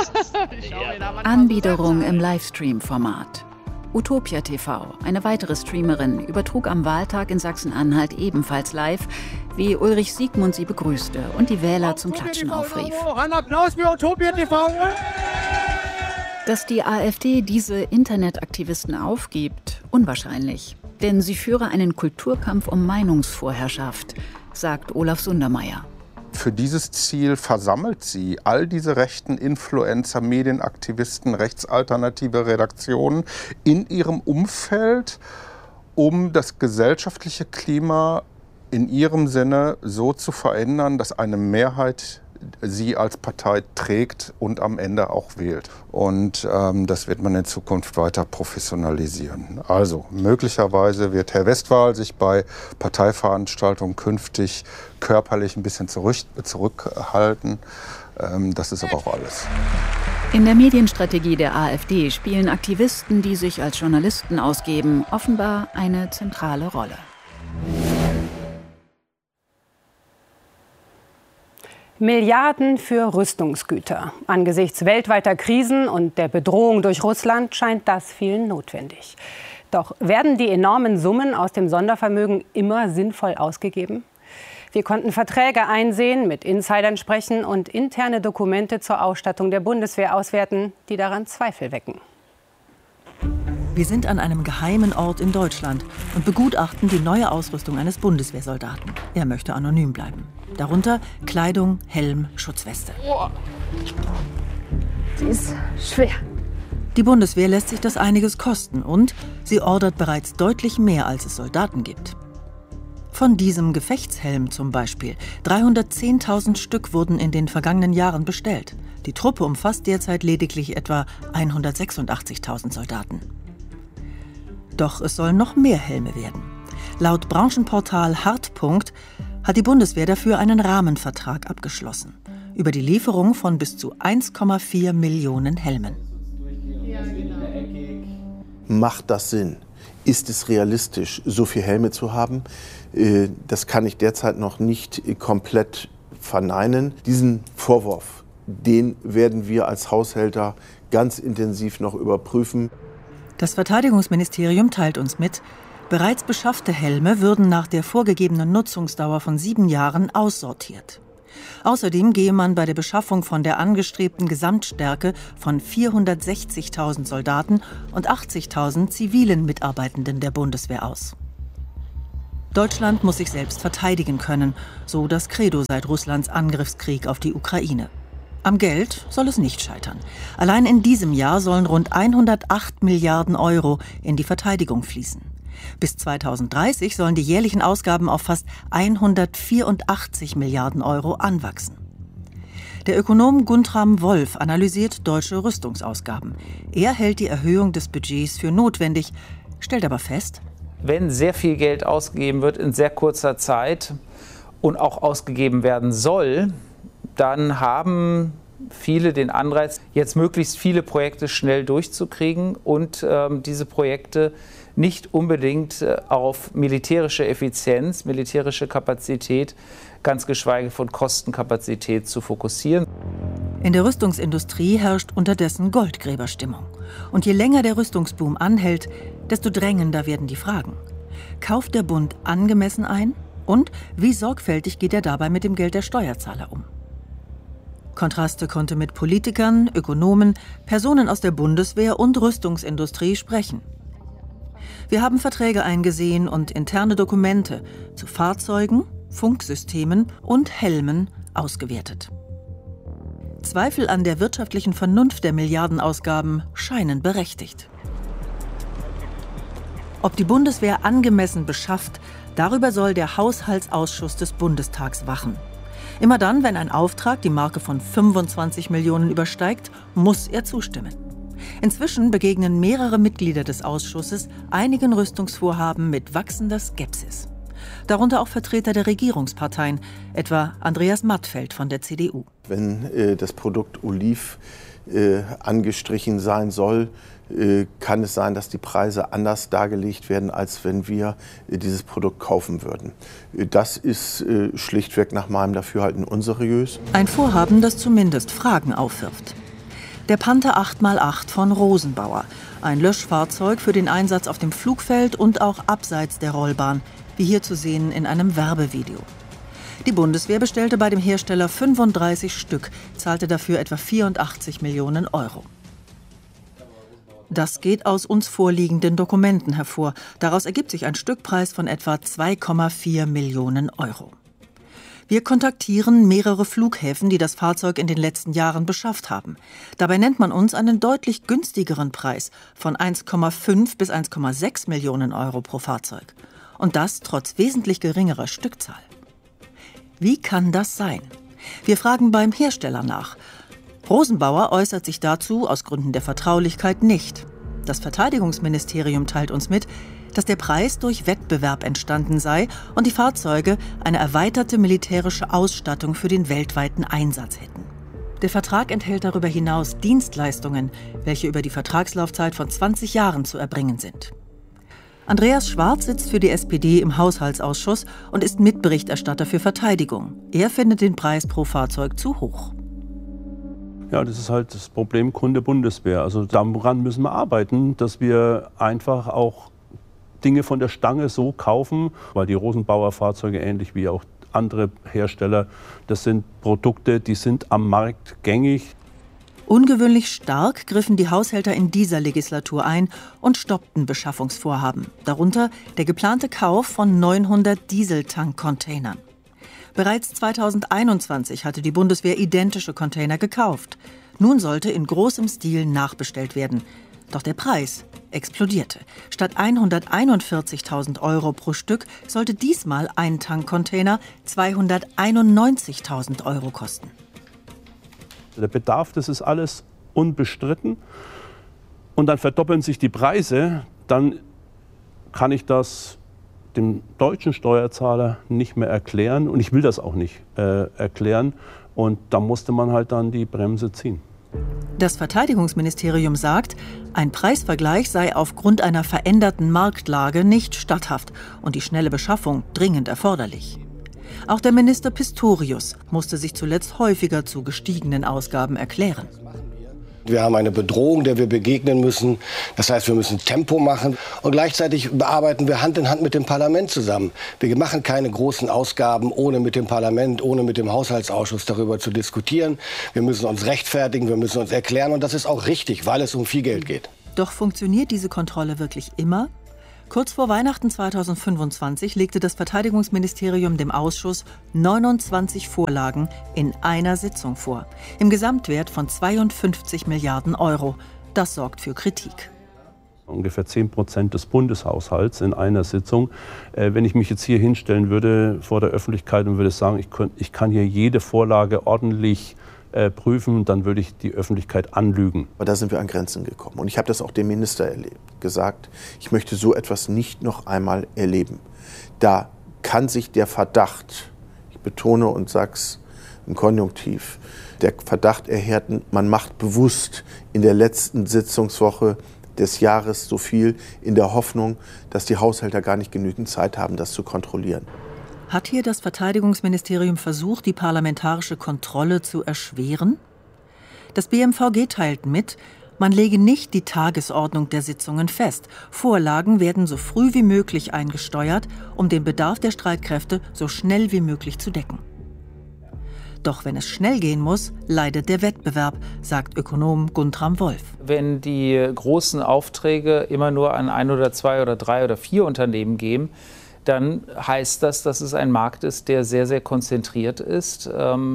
Anbiederung im Livestream-Format. Utopia TV, eine weitere Streamerin, übertrug am Wahltag in Sachsen-Anhalt ebenfalls live, wie Ulrich Siegmund sie begrüßte und die Wähler zum Klatschen aufrief. Ein Applaus für Utopia TV! Dass die AfD diese Internetaktivisten aufgibt, unwahrscheinlich. Denn sie führe einen Kulturkampf um Meinungsvorherrschaft, sagt Olaf Sundermeier. Für dieses Ziel versammelt sie all diese rechten Influencer, Medienaktivisten, rechtsalternative Redaktionen in ihrem Umfeld, um das gesellschaftliche Klima in ihrem Sinne so zu verändern, dass eine Mehrheit sie als Partei trägt und am Ende auch wählt. Und das wird man in Zukunft weiter professionalisieren. Also möglicherweise wird Herr Westphal sich bei Parteiveranstaltungen künftig körperlich ein bisschen zurückhalten. Das ist aber auch alles. In der Medienstrategie der AfD spielen Aktivisten, die sich als Journalisten ausgeben, offenbar eine zentrale Rolle. Milliarden für Rüstungsgüter. Angesichts weltweiter Krisen und der Bedrohung durch Russland scheint das vielen notwendig. Doch werden die enormen Summen aus dem Sondervermögen immer sinnvoll ausgegeben? Wir konnten Verträge einsehen, mit Insidern sprechen und interne Dokumente zur Ausstattung der Bundeswehr auswerten, die daran Zweifel wecken. Wir sind an einem geheimen Ort in Deutschland und begutachten die neue Ausrüstung eines Bundeswehrsoldaten. Er möchte anonym bleiben. Darunter Kleidung, Helm, Schutzweste. Sie ist schwer. Die Bundeswehr lässt sich das einiges kosten und sie ordert bereits deutlich mehr, als es Soldaten gibt. Von diesem Gefechtshelm zum Beispiel. 310.000 Stück wurden in den vergangenen Jahren bestellt. Die Truppe umfasst derzeit lediglich etwa 186.000 Soldaten. Doch es sollen noch mehr Helme werden. Laut Branchenportal Hart. Hat die Bundeswehr dafür einen Rahmenvertrag abgeschlossen. über die Lieferung von bis zu 1,4 Millionen Helmen. Macht das Sinn? Ist es realistisch, so viele Helme zu haben? Das kann ich derzeit noch nicht komplett verneinen. Diesen Vorwurf, den werden wir als Haushälter ganz intensiv noch überprüfen. Das Verteidigungsministerium teilt uns mit, bereits beschaffte Helme würden nach der vorgegebenen Nutzungsdauer von 7 Jahren aussortiert. Außerdem gehe man bei der Beschaffung von der angestrebten Gesamtstärke von 460.000 Soldaten und 80.000 zivilen Mitarbeitenden der Bundeswehr aus. Deutschland muss sich selbst verteidigen können, so das Credo seit Russlands Angriffskrieg auf die Ukraine. Am Geld soll es nicht scheitern. Allein in diesem Jahr sollen rund 108 Milliarden Euro in die Verteidigung fließen. Bis 2030 sollen die jährlichen Ausgaben auf fast 184 Milliarden Euro anwachsen. Der Ökonom Guntram Wolf analysiert deutsche Rüstungsausgaben. Er hält die Erhöhung des Budgets für notwendig, stellt aber fest: Wenn sehr viel Geld ausgegeben wird in sehr kurzer Zeit und auch ausgegeben werden soll, dann haben viele den Anreiz, jetzt möglichst viele Projekte schnell durchzukriegen und diese Projekte nicht unbedingt auf militärische Effizienz, militärische Kapazität, ganz geschweige von Kostenkapazität zu fokussieren. In der Rüstungsindustrie herrscht unterdessen Goldgräberstimmung. Und je länger der Rüstungsboom anhält, desto drängender werden die Fragen. Kauft der Bund angemessen ein? Und wie sorgfältig geht er dabei mit dem Geld der Steuerzahler um? Kontraste konnte mit Politikern, Ökonomen, Personen aus der Bundeswehr und Rüstungsindustrie sprechen. Wir haben Verträge eingesehen und interne Dokumente zu Fahrzeugen, Funksystemen und Helmen ausgewertet. Zweifel an der wirtschaftlichen Vernunft der Milliardenausgaben scheinen berechtigt. Ob die Bundeswehr angemessen beschafft, darüber soll der Haushaltsausschuss des Bundestags wachen. Immer dann, wenn ein Auftrag die Marke von 25 Millionen übersteigt, muss er zustimmen. Inzwischen begegnen mehrere Mitglieder des Ausschusses einigen Rüstungsvorhaben mit wachsender Skepsis. Darunter auch Vertreter der Regierungsparteien, etwa Andreas Mattfeld von der CDU. Wenn das Produkt Oliv angestrichen sein soll, kann es sein, dass die Preise anders dargelegt werden, als wenn wir dieses Produkt kaufen würden. Das ist schlichtweg nach meinem Dafürhalten unseriös. Ein Vorhaben, das zumindest Fragen aufwirft. Der Panther 8x8 von Rosenbauer, ein Löschfahrzeug für den Einsatz auf dem Flugfeld und auch abseits der Rollbahn, wie hier zu sehen in einem Werbevideo. Die Bundeswehr bestellte bei dem Hersteller 35 Stück, zahlte dafür etwa 84 Millionen Euro. Das geht aus uns vorliegenden Dokumenten hervor. Daraus ergibt sich ein Stückpreis von etwa 2,4 Millionen Euro. Wir kontaktieren mehrere Flughäfen, die das Fahrzeug in den letzten Jahren beschafft haben. Dabei nennt man uns einen deutlich günstigeren Preis von 1,5 bis 1,6 Millionen Euro pro Fahrzeug. Und das trotz wesentlich geringerer Stückzahl. Wie kann das sein? Wir fragen beim Hersteller nach. Rosenbauer äußert sich dazu aus Gründen der Vertraulichkeit nicht. Das Verteidigungsministerium teilt uns mit, dass der Preis durch Wettbewerb entstanden sei und die Fahrzeuge eine erweiterte militärische Ausstattung für den weltweiten Einsatz hätten. Der Vertrag enthält darüber hinaus Dienstleistungen, welche über die Vertragslaufzeit von 20 Jahren zu erbringen sind. Andreas Schwarz sitzt für die SPD im Haushaltsausschuss und ist Mitberichterstatter für Verteidigung. Er findet den Preis pro Fahrzeug zu hoch. Ja, das ist halt das Problem Kunde Bundeswehr. Also daran müssen wir arbeiten, dass wir einfach auch Dinge von der Stange so kaufen, weil die Rosenbauer Fahrzeuge ähnlich wie auch andere Hersteller, das sind Produkte, die sind am Markt gängig. Ungewöhnlich stark griffen die Haushälter in dieser Legislatur ein und stoppten Beschaffungsvorhaben, darunter der geplante Kauf von 900 Dieseltank-Containern. Bereits 2021 hatte die Bundeswehr identische Container gekauft. Nun sollte in großem Stil nachbestellt werden. Doch der Preis explodierte. Statt 141.000 Euro pro Stück sollte diesmal ein Tankcontainer 291.000 Euro kosten. Der Bedarf, das ist alles unbestritten. Und dann verdoppeln sich die Preise, dann kann ich das dem deutschen Steuerzahler nicht mehr erklären. Und ich will das auch nicht erklären, Und da musste man halt dann die Bremse ziehen. Das Verteidigungsministerium sagt, ein Preisvergleich sei aufgrund einer veränderten Marktlage nicht statthaft und die schnelle Beschaffung dringend erforderlich. Auch der Minister Pistorius musste sich zuletzt häufiger zu gestiegenen Ausgaben erklären. Wir haben eine Bedrohung, der wir begegnen müssen. Das heißt, wir müssen Tempo machen. Und gleichzeitig bearbeiten wir Hand in Hand mit dem Parlament zusammen. Wir machen keine großen Ausgaben, ohne mit dem Parlament, ohne mit dem Haushaltsausschuss darüber zu diskutieren. Wir müssen uns rechtfertigen, wir müssen uns erklären. Und das ist auch richtig, weil es um viel Geld geht. Doch funktioniert diese Kontrolle wirklich immer? Kurz vor Weihnachten 2025 legte das Verteidigungsministerium dem Ausschuss 29 Vorlagen in einer Sitzung vor, im Gesamtwert von 52 Milliarden Euro. Das sorgt für Kritik. Ungefähr 10% des Bundeshaushalts in einer Sitzung. Wenn ich mich jetzt hier hinstellen würde vor der Öffentlichkeit und würde sagen, ich kann hier jede Vorlage ordentlich prüfen, dann würde ich die Öffentlichkeit anlügen. Aber da sind wir an Grenzen gekommen. Und ich habe das auch dem Minister gesagt, ich möchte so etwas nicht noch einmal erleben. Da kann sich der Verdacht, ich betone und sage es im Konjunktiv, der Verdacht erhärten, man macht bewusst in der letzten Sitzungswoche des Jahres so viel in der Hoffnung, dass die Haushälter gar nicht genügend Zeit haben, das zu kontrollieren. Hat hier das Verteidigungsministerium versucht, die parlamentarische Kontrolle zu erschweren? Das BMVG teilt mit, man lege nicht die Tagesordnung der Sitzungen fest. Vorlagen werden so früh wie möglich eingesteuert, um den Bedarf der Streitkräfte so schnell wie möglich zu decken. Doch wenn es schnell gehen muss, leidet der Wettbewerb, sagt Ökonom Guntram Wolf. Wenn die großen Aufträge immer nur an 1 oder 2 oder 3 oder 4 Unternehmen gehen, dann heißt das, dass es ein Markt ist, der sehr, sehr konzentriert ist.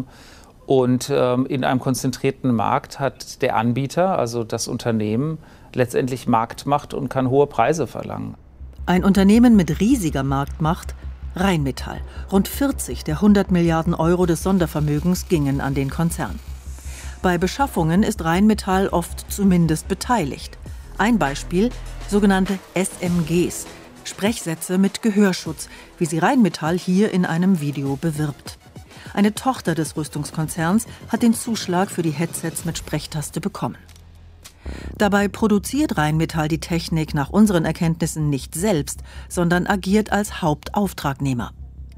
Und in einem konzentrierten Markt hat der Anbieter, also das Unternehmen, letztendlich Marktmacht und kann hohe Preise verlangen. Ein Unternehmen mit riesiger Marktmacht, Rheinmetall. Rund 40 der 100 Milliarden Euro des Sondervermögens gingen an den Konzern. Bei Beschaffungen ist Rheinmetall oft zumindest beteiligt. Ein Beispiel, sogenannte SMGs. Sprechsätze mit Gehörschutz, wie sie Rheinmetall hier in einem Video bewirbt. Eine Tochter des Rüstungskonzerns hat den Zuschlag für die Headsets mit Sprechtaste bekommen. Dabei produziert Rheinmetall die Technik nach unseren Erkenntnissen nicht selbst, sondern agiert als Hauptauftragnehmer.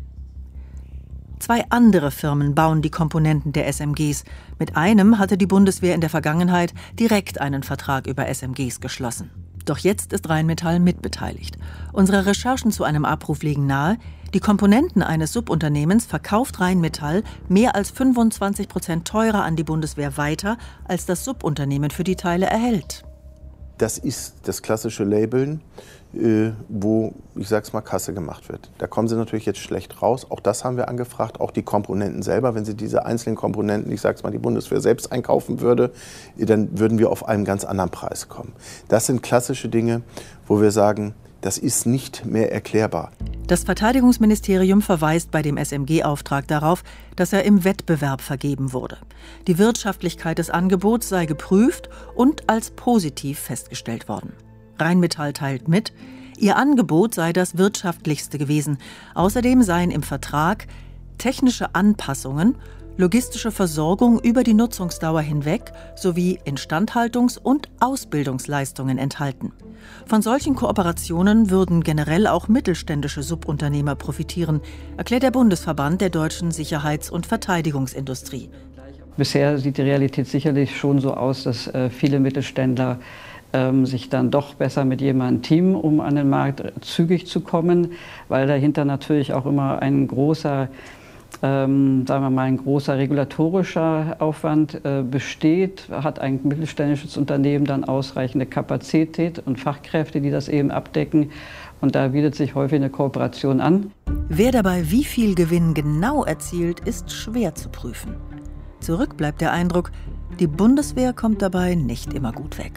2 andere Firmen bauen die Komponenten der SMGs. Mit einem hatte die Bundeswehr in der Vergangenheit direkt einen Vertrag über SMGs geschlossen. Doch jetzt ist Rheinmetall mitbeteiligt. Unsere Recherchen zu einem Abruf legen nahe, die Komponenten eines Subunternehmens verkauft Rheinmetall mehr als 25% teurer an die Bundeswehr weiter, als das Subunternehmen für die Teile erhält. Das ist das klassische Labeln, wo, ich sag's mal, Kasse gemacht wird. Da kommen sie natürlich jetzt schlecht raus. Auch das haben wir angefragt, auch die Komponenten selber. Wenn sie diese einzelnen Komponenten, ich sag's mal, die Bundeswehr selbst einkaufen würde, dann würden wir auf einen ganz anderen Preis kommen. Das sind klassische Dinge, wo wir sagen, das ist nicht mehr erklärbar. Das Verteidigungsministerium verweist bei dem SMG-Auftrag darauf, dass er im Wettbewerb vergeben wurde. Die Wirtschaftlichkeit des Angebots sei geprüft und als positiv festgestellt worden. Rheinmetall teilt mit, ihr Angebot sei das wirtschaftlichste gewesen. Außerdem seien im Vertrag technische Anpassungen, logistische Versorgung über die Nutzungsdauer hinweg sowie Instandhaltungs- und Ausbildungsleistungen enthalten. Von solchen Kooperationen würden generell auch mittelständische Subunternehmer profitieren, erklärt der Bundesverband der deutschen Sicherheits- und Verteidigungsindustrie. Bisher sieht die Realität sicherlich schon so aus, dass viele Mittelständler sich dann doch besser mit jemandem teamen, um an den Markt zügig zu kommen, weil dahinter natürlich auch immer ein großer sagen wir mal, ein großer regulatorischer Aufwand besteht, hat ein mittelständisches Unternehmen dann ausreichende Kapazität und Fachkräfte, die das eben abdecken. Und da bietet sich häufig eine Kooperation an. Wer dabei wie viel Gewinn genau erzielt, ist schwer zu prüfen. Zurück bleibt der Eindruck, die Bundeswehr kommt dabei nicht immer gut weg.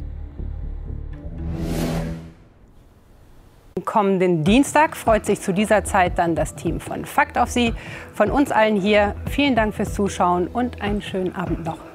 Kommenden Dienstag freut sich zu dieser Zeit dann das Team von Fakt auf Sie. Von uns allen hier vielen Dank fürs Zuschauen und einen schönen Abend noch.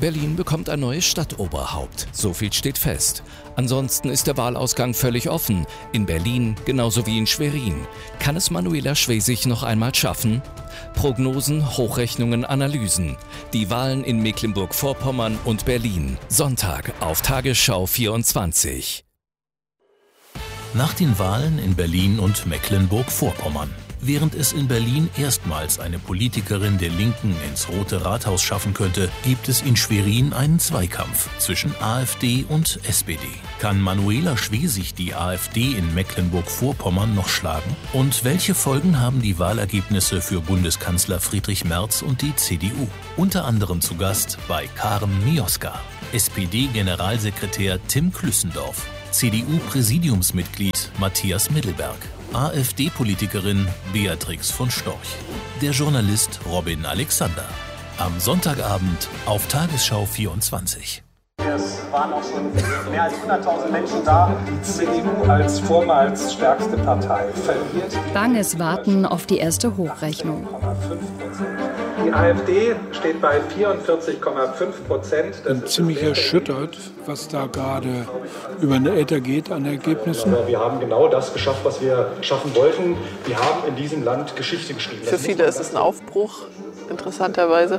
Berlin bekommt ein neues Stadtoberhaupt. So viel steht fest. Ansonsten ist der Wahlausgang völlig offen. In Berlin genauso wie in Schwerin. Kann es Manuela Schwesig noch einmal schaffen? Prognosen, Hochrechnungen, Analysen. Die Wahlen in Mecklenburg-Vorpommern und Berlin. Sonntag auf Tagesschau 24. Nach den Wahlen in Berlin und Mecklenburg-Vorpommern. Während es in Berlin erstmals eine Politikerin der Linken ins Rote Rathaus schaffen könnte, gibt es in Schwerin einen Zweikampf zwischen AfD und SPD. Kann Manuela Schwesig die AfD in Mecklenburg-Vorpommern noch schlagen? Und welche Folgen haben die Wahlergebnisse für Bundeskanzler Friedrich Merz und die CDU? Unter anderem zu Gast bei Karen Mioska, SPD-Generalsekretär Tim Klüssendorf, CDU-Präsidiumsmitglied Matthias Mittelberg, AfD-Politikerin Beatrix von Storch, der Journalist Robin Alexander. Am Sonntagabend auf Tagesschau 24. Es waren auch schon mehr als 100.000 Menschen da. Die CDU als vormals stärkste Partei verliert. Banges Warten auf die erste Hochrechnung. Die AfD steht bei 44,5%. Ich bin ziemlich erschüttert, was da gerade über den Äther geht an Ergebnissen. Wir haben genau das geschafft, was wir schaffen wollten. Wir haben in diesem Land Geschichte geschrieben. Für viele ist es ein Aufbruch, interessanterweise.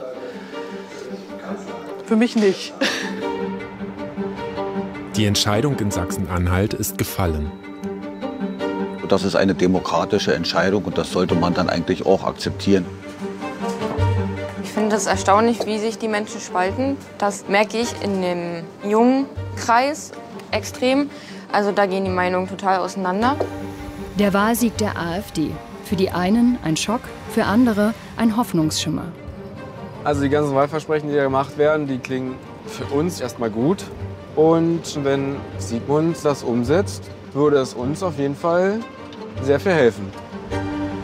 Für mich nicht. Die Entscheidung in Sachsen-Anhalt ist gefallen. Das ist eine demokratische Entscheidung und das sollte man dann eigentlich auch akzeptieren. Ich finde es erstaunlich, wie sich die Menschen spalten. Das merke ich in dem jungen Kreis extrem. Also da gehen die Meinungen total auseinander. Der Wahlsieg der AfD. Für die einen ein Schock, für andere ein Hoffnungsschimmer. Also die ganzen Wahlversprechen, die da gemacht werden, die klingen für uns erstmal gut. Und wenn Sigmund das umsetzt, würde es uns auf jeden Fall sehr viel helfen.